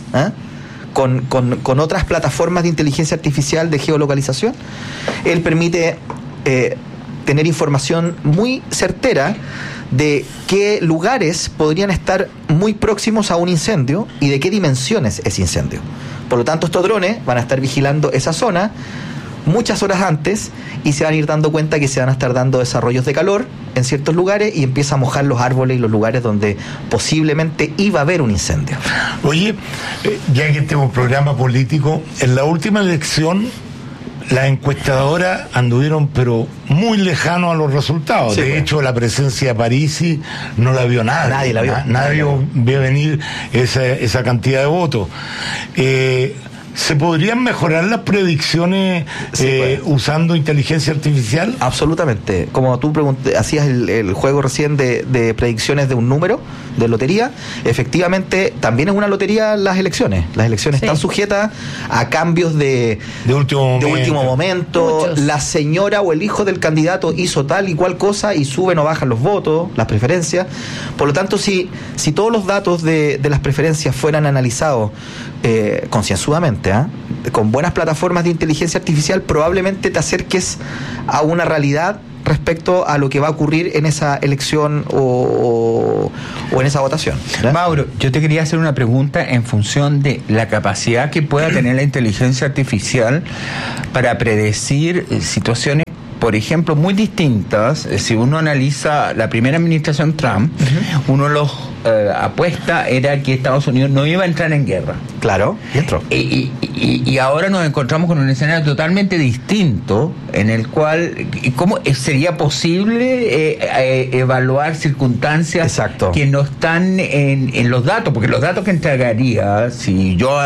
con otras plataformas de inteligencia artificial de geolocalización, él permite tener información muy certera de qué lugares podrían estar muy próximos a un incendio y de qué dimensiones es incendio. Por lo tanto, estos drones van a estar vigilando esa zona muchas horas antes y se van a ir dando cuenta que se van a estar dando desarrollos de calor en ciertos lugares y empieza a mojar los árboles y los lugares donde posiblemente iba a haber un incendio. Oye, ya que tenemos un programa político, en la última elección las encuestadoras anduvieron pero muy lejanos a los resultados. Sí, de hecho, la presencia de Parisi no la vio nadie. Nadie la vio. Nadie vio venir esa cantidad de votos. ¿Se podrían mejorar las predicciones usando inteligencia artificial? Absolutamente. Como tú hacías el juego recién de predicciones de un número de lotería, efectivamente también es una lotería las elecciones. Las elecciones están sujetas a cambios de último momento. Muchos. La señora o el hijo del candidato hizo tal y cual cosa y suben o bajan los votos, las preferencias. Por lo tanto, si todos los datos de las preferencias fueran analizados concienzudamente, con buenas plataformas de inteligencia artificial, probablemente te acerques a una realidad respecto a lo que va a ocurrir en esa elección o en esa votación. ¿verdad? Mauro, yo te quería hacer una pregunta en función de la capacidad que pueda tener la inteligencia artificial para predecir situaciones, por ejemplo, muy distintas. Si uno analiza la primera administración Trump, uno de los apuesta era que Estados Unidos no iba a entrar en guerra. Claro, y entró. Y ahora nos encontramos con un escenario totalmente distinto en el cual, ¿cómo sería posible evaluar circunstancias que no están en los datos? Porque los datos que entregaría, si yo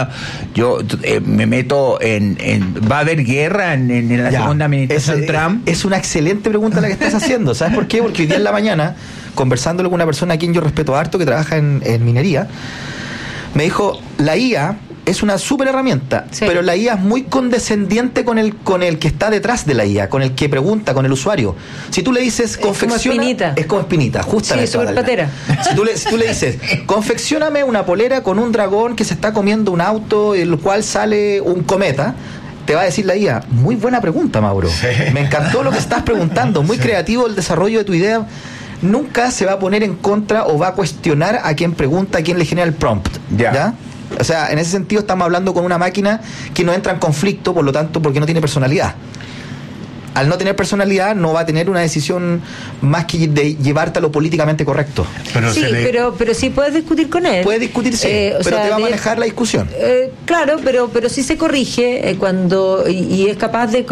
me meto ¿va a haber guerra en la segunda administración Trump? Es una excelente pregunta la que estás haciendo. ¿Sabes por qué? Porque hoy día en la mañana, conversándolo con una persona a quien yo respeto harto, que trabaja en minería, me dijo, la IA es una súper herramienta, pero la IA es muy condescendiente con el que está detrás de la IA, con el que pregunta, con el usuario. Si tú le dices confecciona, es como espinita, justamente. Sí, súper patera. Si tú le dices, confeccióname una polera con un dragón que se está comiendo un auto, el cual sale un cometa, te va a decir la IA, muy buena pregunta, Mauro. Me encantó lo que estás preguntando, muy creativo el desarrollo de tu idea. Nunca se va a poner en contra o va a cuestionar a quien pregunta, a quien le genera el prompt. ¿Ya? O sea, en ese sentido estamos hablando con una máquina que no entra en conflicto, por lo tanto, porque no tiene personalidad. Al no tener personalidad, no va a tener una decisión más que de llevarte a lo políticamente correcto. Pero sí puedes discutir con él. Puedes discutir, sí, pero te va a manejar la discusión. Claro, pero sí se corrige cuando y es capaz de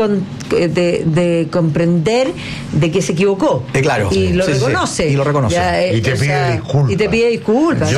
comprender de que se equivocó. Claro. Y lo reconoce. Y lo reconoce. Y te pide disculpas. Y te pide disculpas.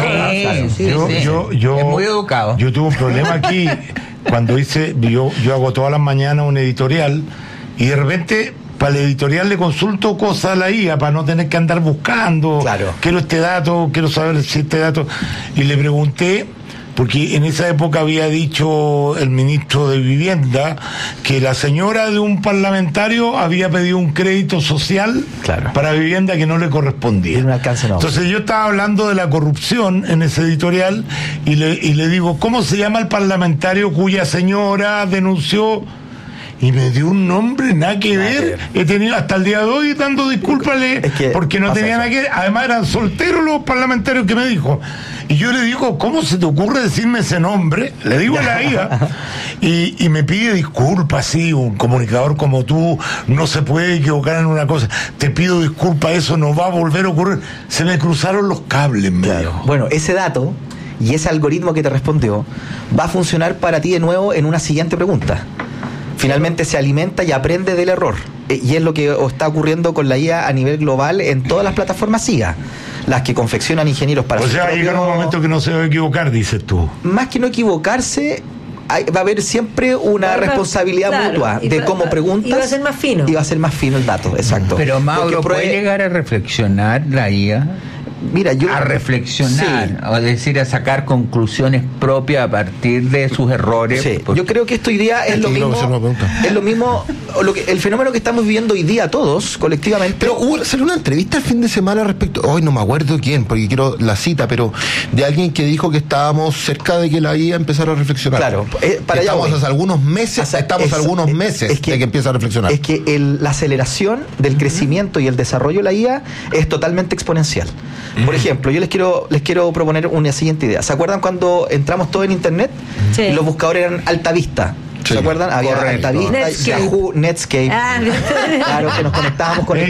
Yo es muy educado. Yo tuve un problema aquí cuando yo hago todas las mañanas un editorial. Y de repente, para el editorial le consulto cosas a la IA para no tener que andar buscando. Claro. Quiero este dato, quiero saber si este dato. Y le pregunté, porque en esa época había dicho el ministro de Vivienda que la señora de un parlamentario había pedido un crédito social para vivienda que no le correspondía. Entonces yo estaba hablando de la corrupción en ese editorial y le digo, ¿cómo se llama el parlamentario cuya señora denunció? Y me dio un nombre, nada que ver. He tenido hasta el día de hoy dando disculpas porque no tenía nada que ver. Además eran solteros los parlamentarios que me dijo. Y yo le digo, ¿cómo se te ocurre decirme ese nombre? Le digo a la IA. Y me pide disculpas, sí, un comunicador como tú no se puede equivocar en una cosa. Te pido disculpas, eso no va a volver a ocurrir. Se me cruzaron los cables, me dijo. Bueno, ese dato y ese algoritmo que te respondió va a funcionar para ti de nuevo en una siguiente pregunta. Finalmente se alimenta y aprende del error. Y es lo que está ocurriendo con la IA a nivel global en todas las plataformas IA. Las que confeccionan ingenieros para... O sea, va a llegar un momento que no se va a equivocar, dices tú. Más que no equivocarse, va a haber siempre una responsabilidad mutua de cómo preguntas. Y va a ser más fino. Y va a ser más fino el dato, exacto. Pero Mauro, ¿puede llegar a reflexionar la IA? Mira, a reflexionar, o decir, a sacar conclusiones propias a partir de sus errores. Sí. Yo creo que esto hoy día es lo mismo, el fenómeno que estamos viviendo hoy día todos, colectivamente. Pero salió una entrevista el fin de semana respecto, hoy no me acuerdo quién, porque quiero la cita, pero de alguien que dijo que estábamos cerca de que la IA empezara a reflexionar. Claro, para allá estamos hace algunos meses, de que empieza a reflexionar. Es que la aceleración del crecimiento y el desarrollo de la IA es totalmente exponencial. Por ejemplo, yo les quiero proponer una siguiente idea. ¿Se acuerdan cuando entramos todos en internet? Sí. Y los buscadores eran Altavista. ¿Se acuerdan? Había Altavista, Yahoo, Netscape. Claro, que nos conectábamos con el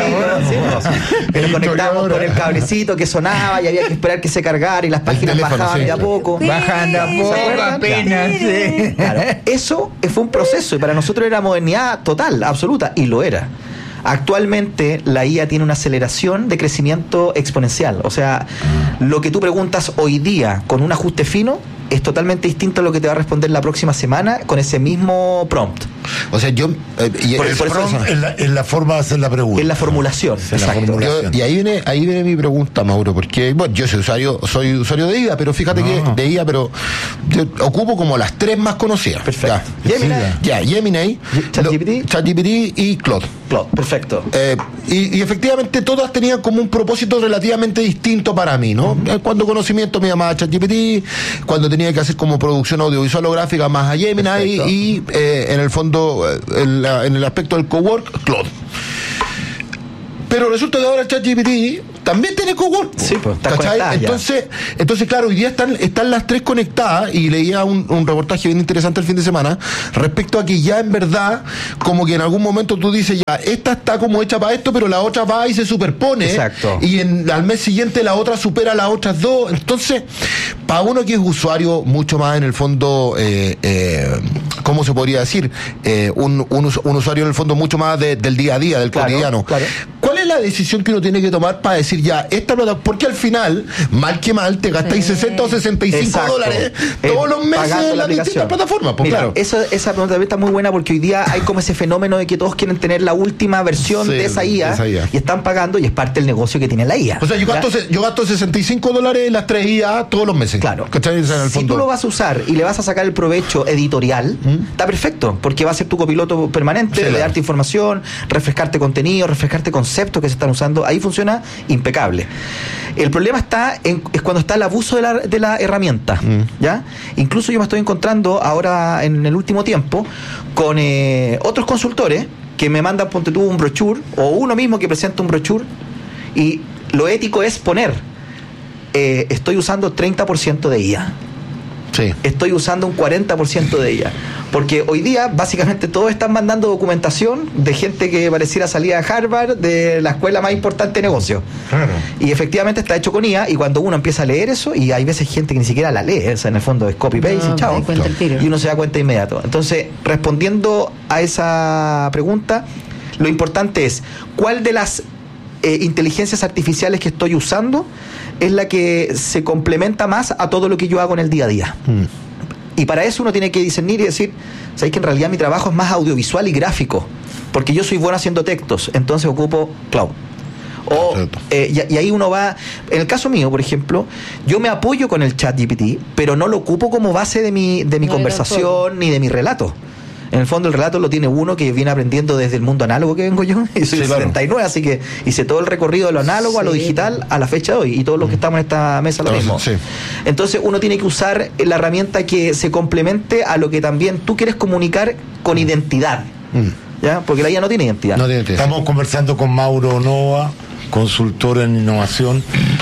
cablecito. Que sonaba y había que esperar que se cargara y las páginas bajaban de a poco. Bajaban de a poco apenas. Claro, eso fue un proceso y para nosotros era modernidad total, absoluta, y lo era. Actualmente la IA tiene una aceleración de crecimiento exponencial. O sea, lo que tú preguntas hoy día con un ajuste fino, es totalmente distinto a lo que te va a responder la próxima semana con ese mismo prompt. O sea, yo... por eso es la forma de hacer la pregunta. Es la formulación. Exacto. Y ahí viene mi pregunta, Mauro, porque bueno, yo soy usuario de IA, pero fíjate que de IA, pero yo ocupo como las 3 más conocidas. Perfecto. Gemini, ChatGPT y Claude. Perfecto. Y efectivamente todas tenían como un propósito relativamente distinto para mí, ¿no? Cuando conocimiento me llamaba ChatGPT, cuando tenía que hacer como producción audiovisual o gráfica más a Gemini. Perfecto. Y en el fondo en el aspecto del cowork, Claude. Pero resulta que ahora ChatGPT también tiene cowork. Sí, pues está conectada. Entonces, claro, hoy día están las 3 conectadas, y leía un reportaje bien interesante el fin de semana respecto a que ya en verdad, como que en algún momento tú dices, ya, esta está como hecha para esto, pero la otra va y se superpone. Exacto. Y al mes siguiente la otra supera a las otras 2. Entonces, para uno que es usuario mucho más en el fondo, ¿cómo se podría decir? Un usuario en el fondo mucho más del día a día, del cotidiano. Claro. ¿Cuál es la decisión que uno tiene que tomar para decir ya, esta plata? Porque al final, mal que mal, te gastáis 60 o 65 dólares todos los meses en las distintas plataformas. Pues. Mira, esa pregunta también está muy buena, porque hoy día hay como ese fenómeno de que todos quieren tener la última versión de esa IA, y están pagando, y es parte del negocio que tiene la IA. O sea, yo gasto 65 dólares en las 3 IA todos los meses. Claro. Si tú lo vas a usar y le vas a sacar el provecho editorial, está perfecto, porque va a ser tu copiloto permanente, de darte información, refrescarte contenido, refrescarte conceptos que se están usando. Ahí funciona impecable. El problema es cuando está el abuso de la herramienta. ¿Ya? Incluso yo me estoy encontrando ahora en el último tiempo con otros consultores que me mandan, ponte tú, un brochure, o uno mismo que presenta un brochure, y lo ético es poner estoy usando 30% de IA. Sí. Estoy usando un 40% de ella. Porque hoy día, básicamente, todos están mandando documentación de gente que pareciera salida de Harvard, de la escuela más importante de negocio. Claro. Y efectivamente está hecho con IA, y cuando uno empieza a leer eso, y hay veces gente que ni siquiera la lee, o sea, en el fondo es copy-paste y chao. Y uno se da cuenta inmediato. Entonces, respondiendo a esa pregunta, lo importante es, ¿cuál de las inteligencias artificiales que estoy usando es la que se complementa más a todo lo que yo hago en el día a día? Y para eso uno tiene que discernir y decir, ¿sabes que en realidad mi trabajo es más audiovisual y gráfico? Porque yo soy bueno haciendo textos, entonces ocupo Claude. Y ahí uno va, en el caso mío, por ejemplo, yo me apoyo con el ChatGPT, pero no lo ocupo como base de mi conversación ni de mi relato. En el fondo el relato lo tiene uno que viene aprendiendo desde el mundo análogo que vengo yo, y soy 79, así que hice todo el recorrido de lo análogo a lo digital a la fecha de hoy, y todos los que estamos en esta mesa lo mismo. Entonces uno tiene que usar la herramienta que se complemente a lo que también tú quieres comunicar con identidad. ¿Ya? Porque la IA no tiene identidad. Estamos conversando con Mauro Nova, consultor en innovación.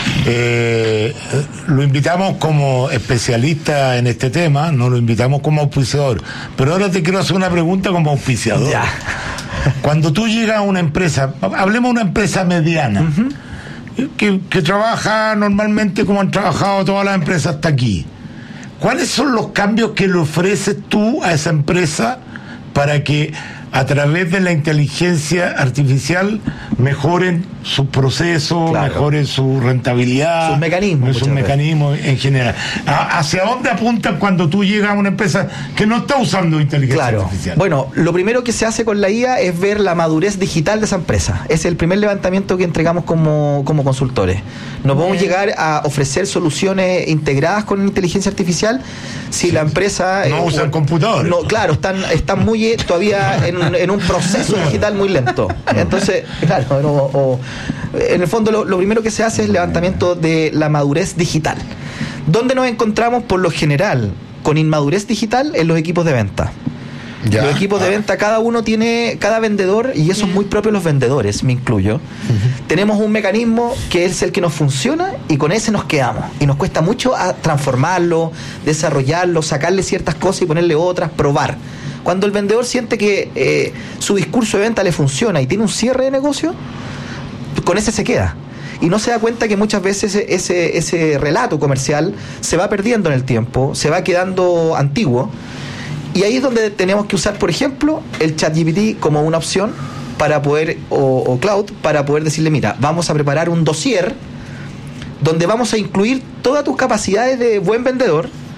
Lo invitamos como especialista en este tema, no lo invitamos como auspiciador, pero ahora te quiero hacer una pregunta como auspiciador. Ya. Cuando tú llegas a una empresa, hablemos de una empresa mediana, que trabaja normalmente como han trabajado todas las empresas hasta aquí, ¿cuáles son los cambios que le ofreces tú a esa empresa para que a través de la inteligencia artificial mejoren sus procesos, mejoren su rentabilidad, sus mecanismos en general? ¿Hacia dónde apuntan cuando tú llegas a una empresa que no está usando inteligencia artificial? Bueno, lo primero que se hace con la IA es ver la madurez digital de esa empresa. Es el primer levantamiento que entregamos como consultores. No podemos llegar a ofrecer soluciones integradas con inteligencia artificial si la empresa no usa el computador. No, claro, están muy todavía en un proceso digital muy lento. Entonces, claro, en el fondo lo primero que se hace es el levantamiento de la madurez digital. ¿Dónde nos encontramos por lo general con inmadurez digital? En los equipos de venta. Los equipos de venta, cada vendedor, y eso es muy propio de los vendedores, me incluyo, tenemos un mecanismo que es el que nos funciona, y con ese nos quedamos, y nos cuesta mucho transformarlo, desarrollarlo, sacarle ciertas cosas y ponerle otras, probar. Cuando el vendedor siente que su discurso de venta le funciona y tiene un cierre de negocio, con ese se queda. Y no se da cuenta que muchas veces ese relato comercial se va perdiendo en el tiempo, se va quedando antiguo. Y ahí es donde tenemos que usar, por ejemplo, el ChatGPT como una opción para poder, o Cloud, para poder decirle, mira, vamos a preparar un dossier donde vamos a incluir todas tus capacidades de buen vendedor,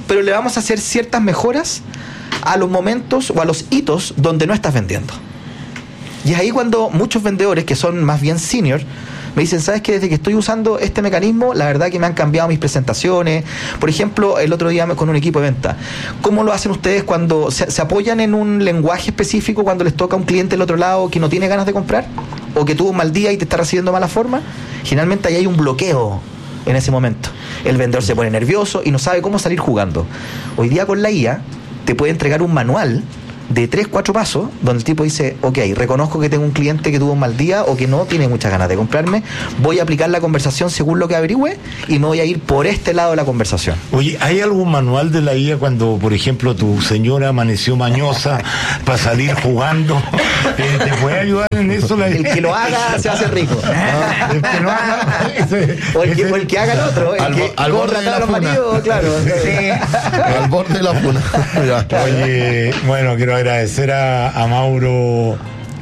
pero le vamos a hacer ciertas mejoras a los momentos o a los hitos donde no estás vendiendo. Y es ahí cuando muchos vendedores que son más bien senior me dicen, ¿sabes qué? Desde que estoy usando este mecanismo, la verdad que me han cambiado mis presentaciones. Por ejemplo, el otro día con un equipo de venta. ¿Cómo lo hacen ustedes cuando se apoyan en un lenguaje específico cuando les toca a un cliente del otro lado que no tiene ganas de comprar? ¿O que tuvo un mal día y te está recibiendo mala forma? Generalmente ahí hay un bloqueo en ese momento. El vendedor se pone nervioso y no sabe cómo salir jugando. Hoy día con la IA te puede entregar un manual de 3-4 pasos, donde el tipo dice, ok, reconozco que tengo un cliente que tuvo un mal día o que no tiene muchas ganas de comprarme, voy a aplicar la conversación según lo que averigüe y me voy a ir por este lado de la conversación. Oye, ¿hay algún manual de la IA cuando, por ejemplo, tu señora amaneció mañosa para salir jugando? ¿Te puede ayudar en eso? El que lo haga se hace rico. El que lo haga... o el que haga el otro, el que corra a los maridos, claro. Sí. Al borde de la funa. Oye, bueno, quiero agradecer a Mauro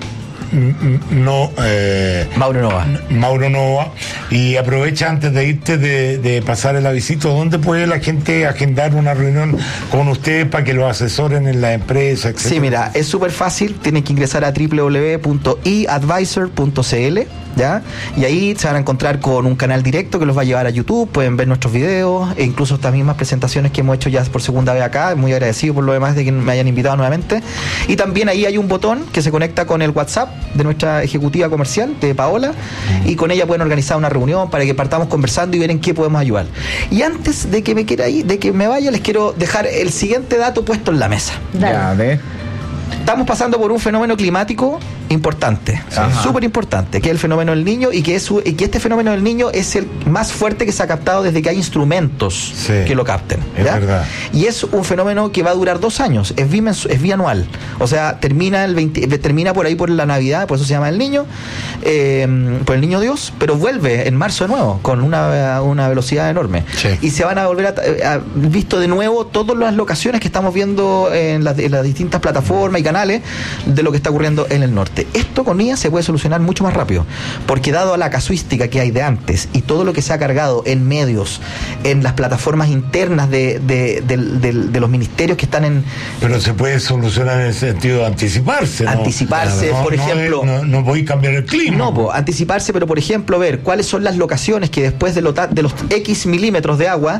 Nova, y aprovecha antes de irte de pasar el avisito, ¿dónde puede la gente agendar una reunión con ustedes para que los asesoren en la empresa, etcétera? Sí, mira, es súper fácil, tienen que ingresar a www.eadvisor.cl, ¿ya? Y ahí se van a encontrar con un canal directo que los va a llevar a YouTube, pueden ver nuestros videos e incluso estas mismas presentaciones que hemos hecho ya por segunda vez acá, muy agradecido por lo demás de que me hayan invitado nuevamente. Y también ahí hay un botón que se conecta con el WhatsApp de nuestra ejecutiva comercial, de Paola, y con ella pueden organizar una reunión para que partamos conversando y ver en qué podemos ayudar. Y antes de que me vaya, les quiero dejar el siguiente dato puesto en la mesa. Ya, ve. Estamos pasando por un fenómeno climático importante, súper importante, que es el fenómeno del Niño, y que este fenómeno del Niño es el más fuerte que se ha captado desde que hay instrumentos que lo capten. Es verdad. Y es un fenómeno que va a durar 2 años, es bianual. O sea, termina por ahí por la Navidad, por eso se llama el Niño, por el Niño Dios, pero vuelve en marzo de nuevo, con una velocidad enorme. Sí. Y se van a volver a visto de nuevo todas las locaciones que estamos viendo en las distintas plataformas y canales de lo que está ocurriendo en el norte. Esto con IA se puede solucionar mucho más rápido, porque dado a la casuística que hay de antes y todo lo que se ha cargado en medios, en las plataformas internas de los ministerios que están en... Pero se puede solucionar en el sentido de anticiparse, ¿no? Anticiparse, por ejemplo... No voy a cambiar el clima. No, anticiparse, pero por ejemplo, ver cuáles son las locaciones que después de los X milímetros de agua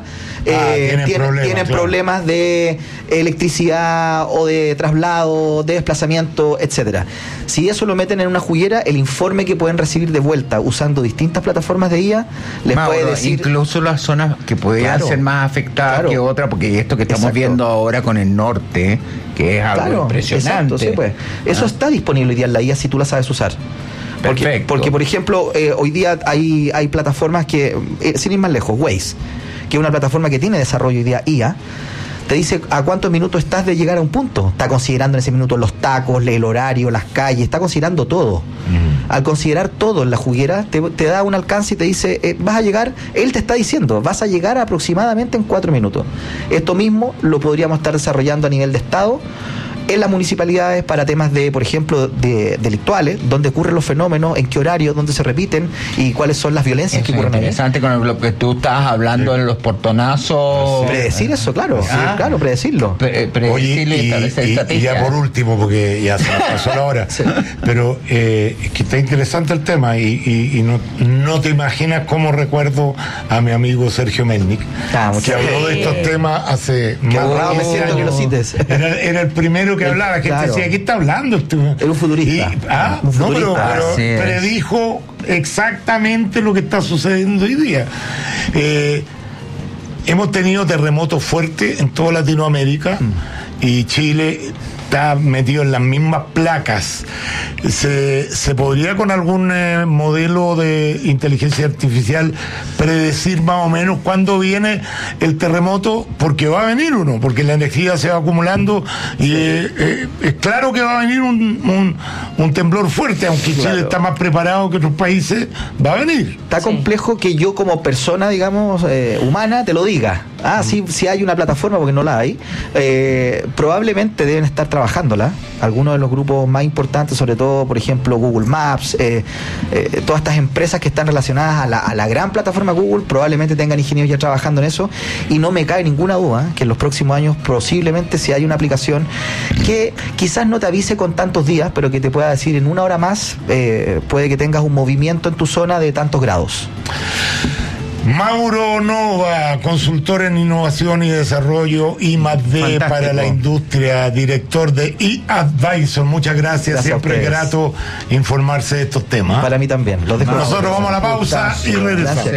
tienen problemas de electricidad o de traslado, de desplazamiento, etcétera. Si eso lo meten en una juguera, el informe que pueden recibir de vuelta usando distintas plataformas de IA les puede decir... Incluso las zonas que podrían ser más afectadas que otras, porque esto que estamos viendo ahora con el norte, que es algo impresionante. Exacto, sí, pues. Eso está disponible hoy día en la IA si tú la sabes usar. Porque por ejemplo, hoy día hay plataformas que, sin ir más lejos, Waze, que es una plataforma que tiene desarrollo hoy día IA, te dice a cuántos minutos estás de llegar a un punto. Está considerando en ese minuto los tacos, el horario, las calles, está considerando todo. Al considerar todo en la juguera, te da un alcance y te dice, vas a llegar, él te está diciendo, vas a llegar aproximadamente en 4 minutos. Esto mismo lo podríamos estar desarrollando a nivel de Estado, en las municipalidades para temas de, por ejemplo, de delictuales, dónde ocurren los fenómenos, en qué horario, dónde se repiten y cuáles son las violencias que ocurren. Es interesante con lo que tú estabas hablando en los portonazos. Predecir eso, claro, claro, predecirlo. Y ya por último, porque ya se nos pasó la hora, pero es que está interesante el tema y no te imaginas cómo recuerdo a mi amigo Sergio Melnik, que habló de estos temas hace más de 10 años. Que lo cites. Era el primero que hablaba, que gente decía, ¿qué está hablando? Era un futurista. Pero predijo exactamente lo que está sucediendo hoy día. Hemos tenido terremotos fuertes en toda Latinoamérica y Chile está metido en las mismas placas. ¿Se podría con algún modelo de inteligencia artificial predecir más o menos cuándo viene el terremoto? Porque va a venir uno, porque la energía se va acumulando y es claro que va a venir un temblor fuerte, aunque Chile está más preparado que otros países, va a venir. Está complejo que yo como persona, digamos, humana, te lo diga. Sí hay una plataforma, porque no la hay. Probablemente deben estar trabajándola. Algunos de los grupos más importantes, sobre todo, por ejemplo, Google Maps, todas estas empresas que están relacionadas a la gran plataforma Google, probablemente tengan ingenieros ya trabajando en eso. Y no me cabe ninguna duda que en los próximos años, posiblemente, si hay una aplicación que quizás no te avise con tantos días, pero que te pueda decir en una hora más, puede que tengas un movimiento en tu zona de tantos grados. Mauro Nova, consultor en innovación y desarrollo I+D para la industria, director de eAdvisor. Muchas gracias, siempre es grato informarse de estos temas. Para mí también. Nosotros vamos a la pausa y regresamos.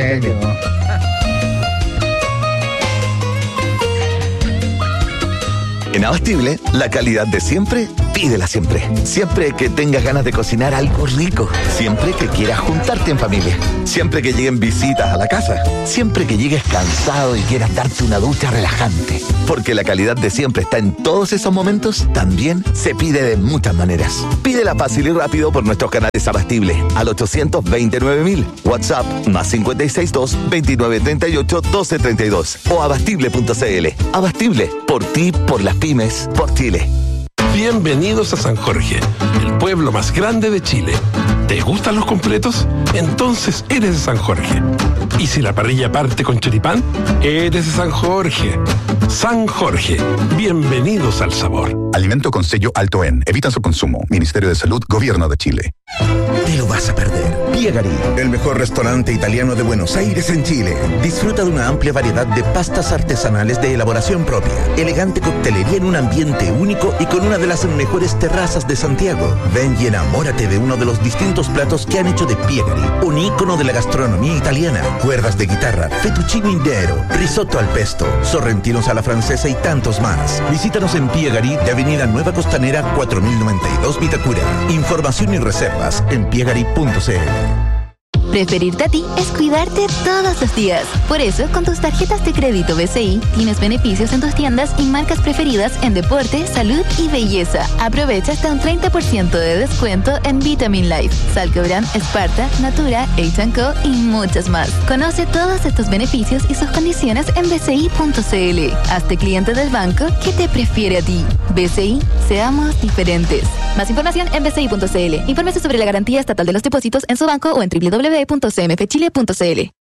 En Abastible, la calidad de siempre, pídela siempre. Siempre que tengas ganas de cocinar algo rico. Siempre que quieras juntarte en familia. Siempre que lleguen visitas a la casa. Siempre que llegues cansado y quieras darte una ducha relajante. Porque la calidad de siempre está en todos esos momentos, también se pide de muchas maneras. Pídela fácil y rápido por nuestros canales Abastible al 829.000. WhatsApp +562 2938 1232 o abastible.cl. Abastible, por ti, por las pymes, por Chile. Bienvenidos a San Jorge, el pueblo más grande de Chile. ¿Te gustan los completos? Entonces eres de San Jorge. ¿Y si la parrilla parte con choripán? Eres de San Jorge. San Jorge, bienvenidos al sabor. Alimento con sello alto en. Evita su consumo. Ministerio de Salud, Gobierno de Chile. Te lo vas a perder. Piegari, el mejor restaurante italiano de Buenos Aires en Chile. Disfruta de una amplia variedad de pastas artesanales de elaboración propia, elegante coctelería en un ambiente único y con una de las mejores terrazas de Santiago. Ven y enamórate de uno de los distintos platos que han hecho de Piegari, un ícono de la gastronomía italiana. Cuerdas de guitarra, fettuccine intero, risotto al pesto, sorrentinos a la francesa y tantos más. Visítanos en Piegari de Avenida Nueva Costanera 4092 Vitacura. Información y reservas en piegari.cl. Preferirte a ti es cuidarte todos los días. Por eso, con tus tarjetas de crédito BCI, tienes beneficios en tus tiendas y marcas preferidas en deporte, salud y belleza. Aprovecha hasta un 30% de descuento en Vitamin Life, Salcobran, Sparta, Natura, H&Co y muchas más. Conoce todos estos beneficios y sus condiciones en bci.cl. Hazte cliente del banco que te prefiere a ti. BCI, seamos diferentes. Más información en bci.cl. Infórmese sobre la garantía estatal de los depósitos en su banco o en www.cmfchile.cl.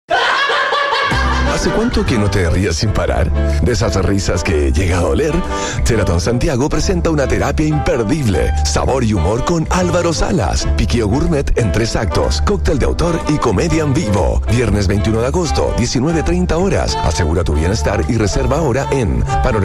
¿Hace cuánto que no te rías sin parar? De esas risas que llega a doler. Sheraton Santiago presenta una terapia imperdible. Sabor y humor con Álvaro Salas. Piqueo gourmet en 3 actos. Cóctel de autor y comedia en vivo. Viernes 21 de agosto, 19:30 horas. Asegura tu bienestar y reserva ahora en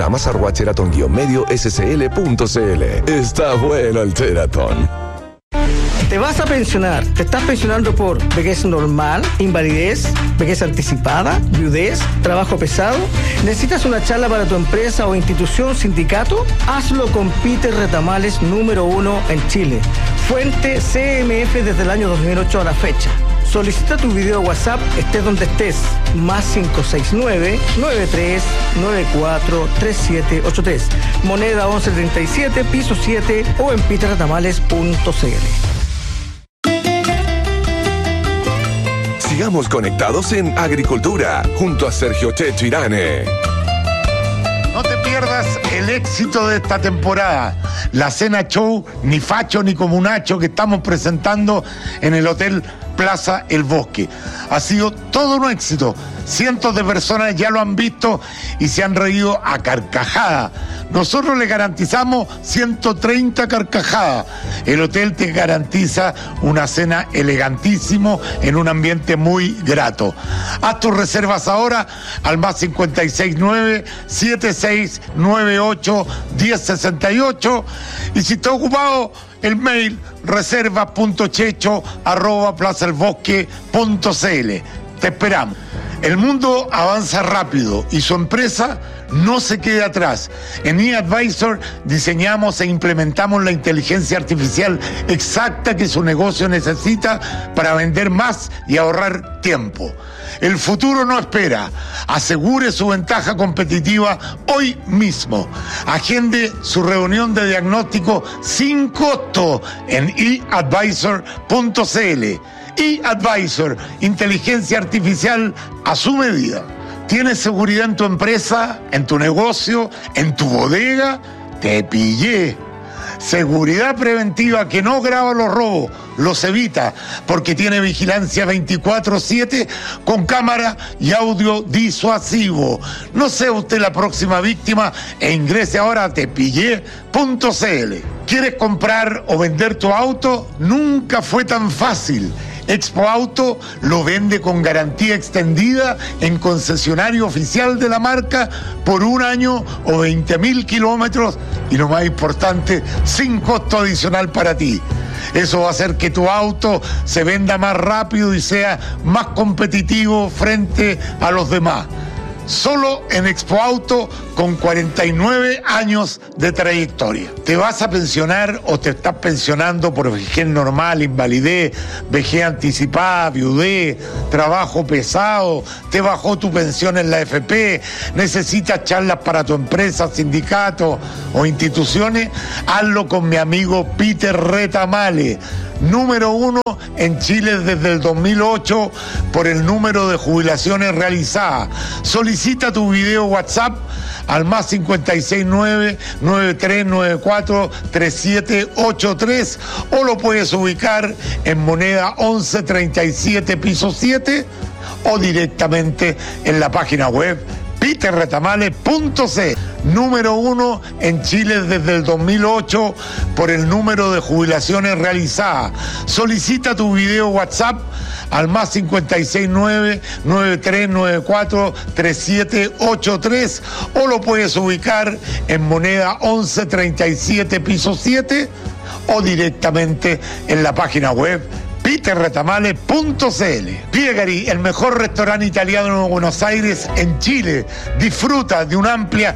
panoramas@sheraton-medio-scl.cl. Está bueno el Sheraton. Te vas a pensionar. Te estás pensionando por vejez normal, invalidez, vejez anticipada, viudez, trabajo pesado. ¿Necesitas una charla para tu empresa o institución, sindicato? Hazlo con Peter Retamales, número 1 en Chile. Fuente CMF desde el año 2008 a la fecha. Solicita tu video WhatsApp, estés donde estés. +569-9394-3783. Moneda 1137, piso 7 o en peterretamales.cl. Sigamos conectados en Agricultura, junto a Sergio Checho Irane. No te pierdas el éxito de esta temporada. La cena show, ni facho ni comunacho, que estamos presentando en el Hotel Plaza El Bosque. Ha sido todo un éxito. Cientos de personas ya lo han visto y se han reído a carcajada. Nosotros le garantizamos 130 carcajadas. El hotel te garantiza una cena elegantísimo en un ambiente muy grato. Haz tus reservas ahora al +569-7698-1068 y si está ocupado, el mail reserva.checho@plazaelbosque.cl. Te esperamos. El mundo avanza rápido y su empresa no se queda atrás. En eAdvisor diseñamos e implementamos la inteligencia artificial exacta que su negocio necesita para vender más y ahorrar tiempo. El futuro no espera. Asegure su ventaja competitiva hoy mismo. Agende su reunión de diagnóstico sin costo en eAdvisor.cl. eAdvisor, inteligencia artificial a su medida. ¿Tienes seguridad en tu empresa, en tu negocio, en tu bodega? Te pillé. Seguridad preventiva que no graba los robos, los evita, porque tiene vigilancia 24/7 con cámara y audio disuasivo. No sea usted la próxima víctima e ingrese ahora a tepillé.cl. ¿Quieres comprar o vender tu auto? Nunca fue tan fácil. Expo Auto lo vende con garantía extendida en concesionario oficial de la marca por 1 año o 20.000 kilómetros y lo más importante, sin costo adicional para ti. Eso va a hacer que tu auto se venda más rápido y sea más competitivo frente a los demás. Solo en Expo Auto con 49 años de trayectoria. ¿Te vas a pensionar o te estás pensionando por vejez normal, invalidez, vejez anticipada, viudez, trabajo pesado? ¿Te bajó tu pensión en la AFP? ¿Necesitas charlas para tu empresa, sindicato o instituciones? Hazlo con mi amigo Peter Retamale, número 1 en Chile desde el 2008 por el número de jubilaciones realizadas. Solicita tu video WhatsApp al más 569-9394-3783 o lo puedes ubicar en moneda 1137 piso 7 o directamente en la página web peterretamale.c. Número 1 en Chile desde el 2008 por el número de jubilaciones realizadas. Solicita tu video WhatsApp al más 569-9394-3783 o lo puedes ubicar en moneda 1137 piso 7 o directamente en la página web peterretamale.cl. Piegari, el mejor restaurante italiano de Buenos Aires en Chile. Disfruta de una amplia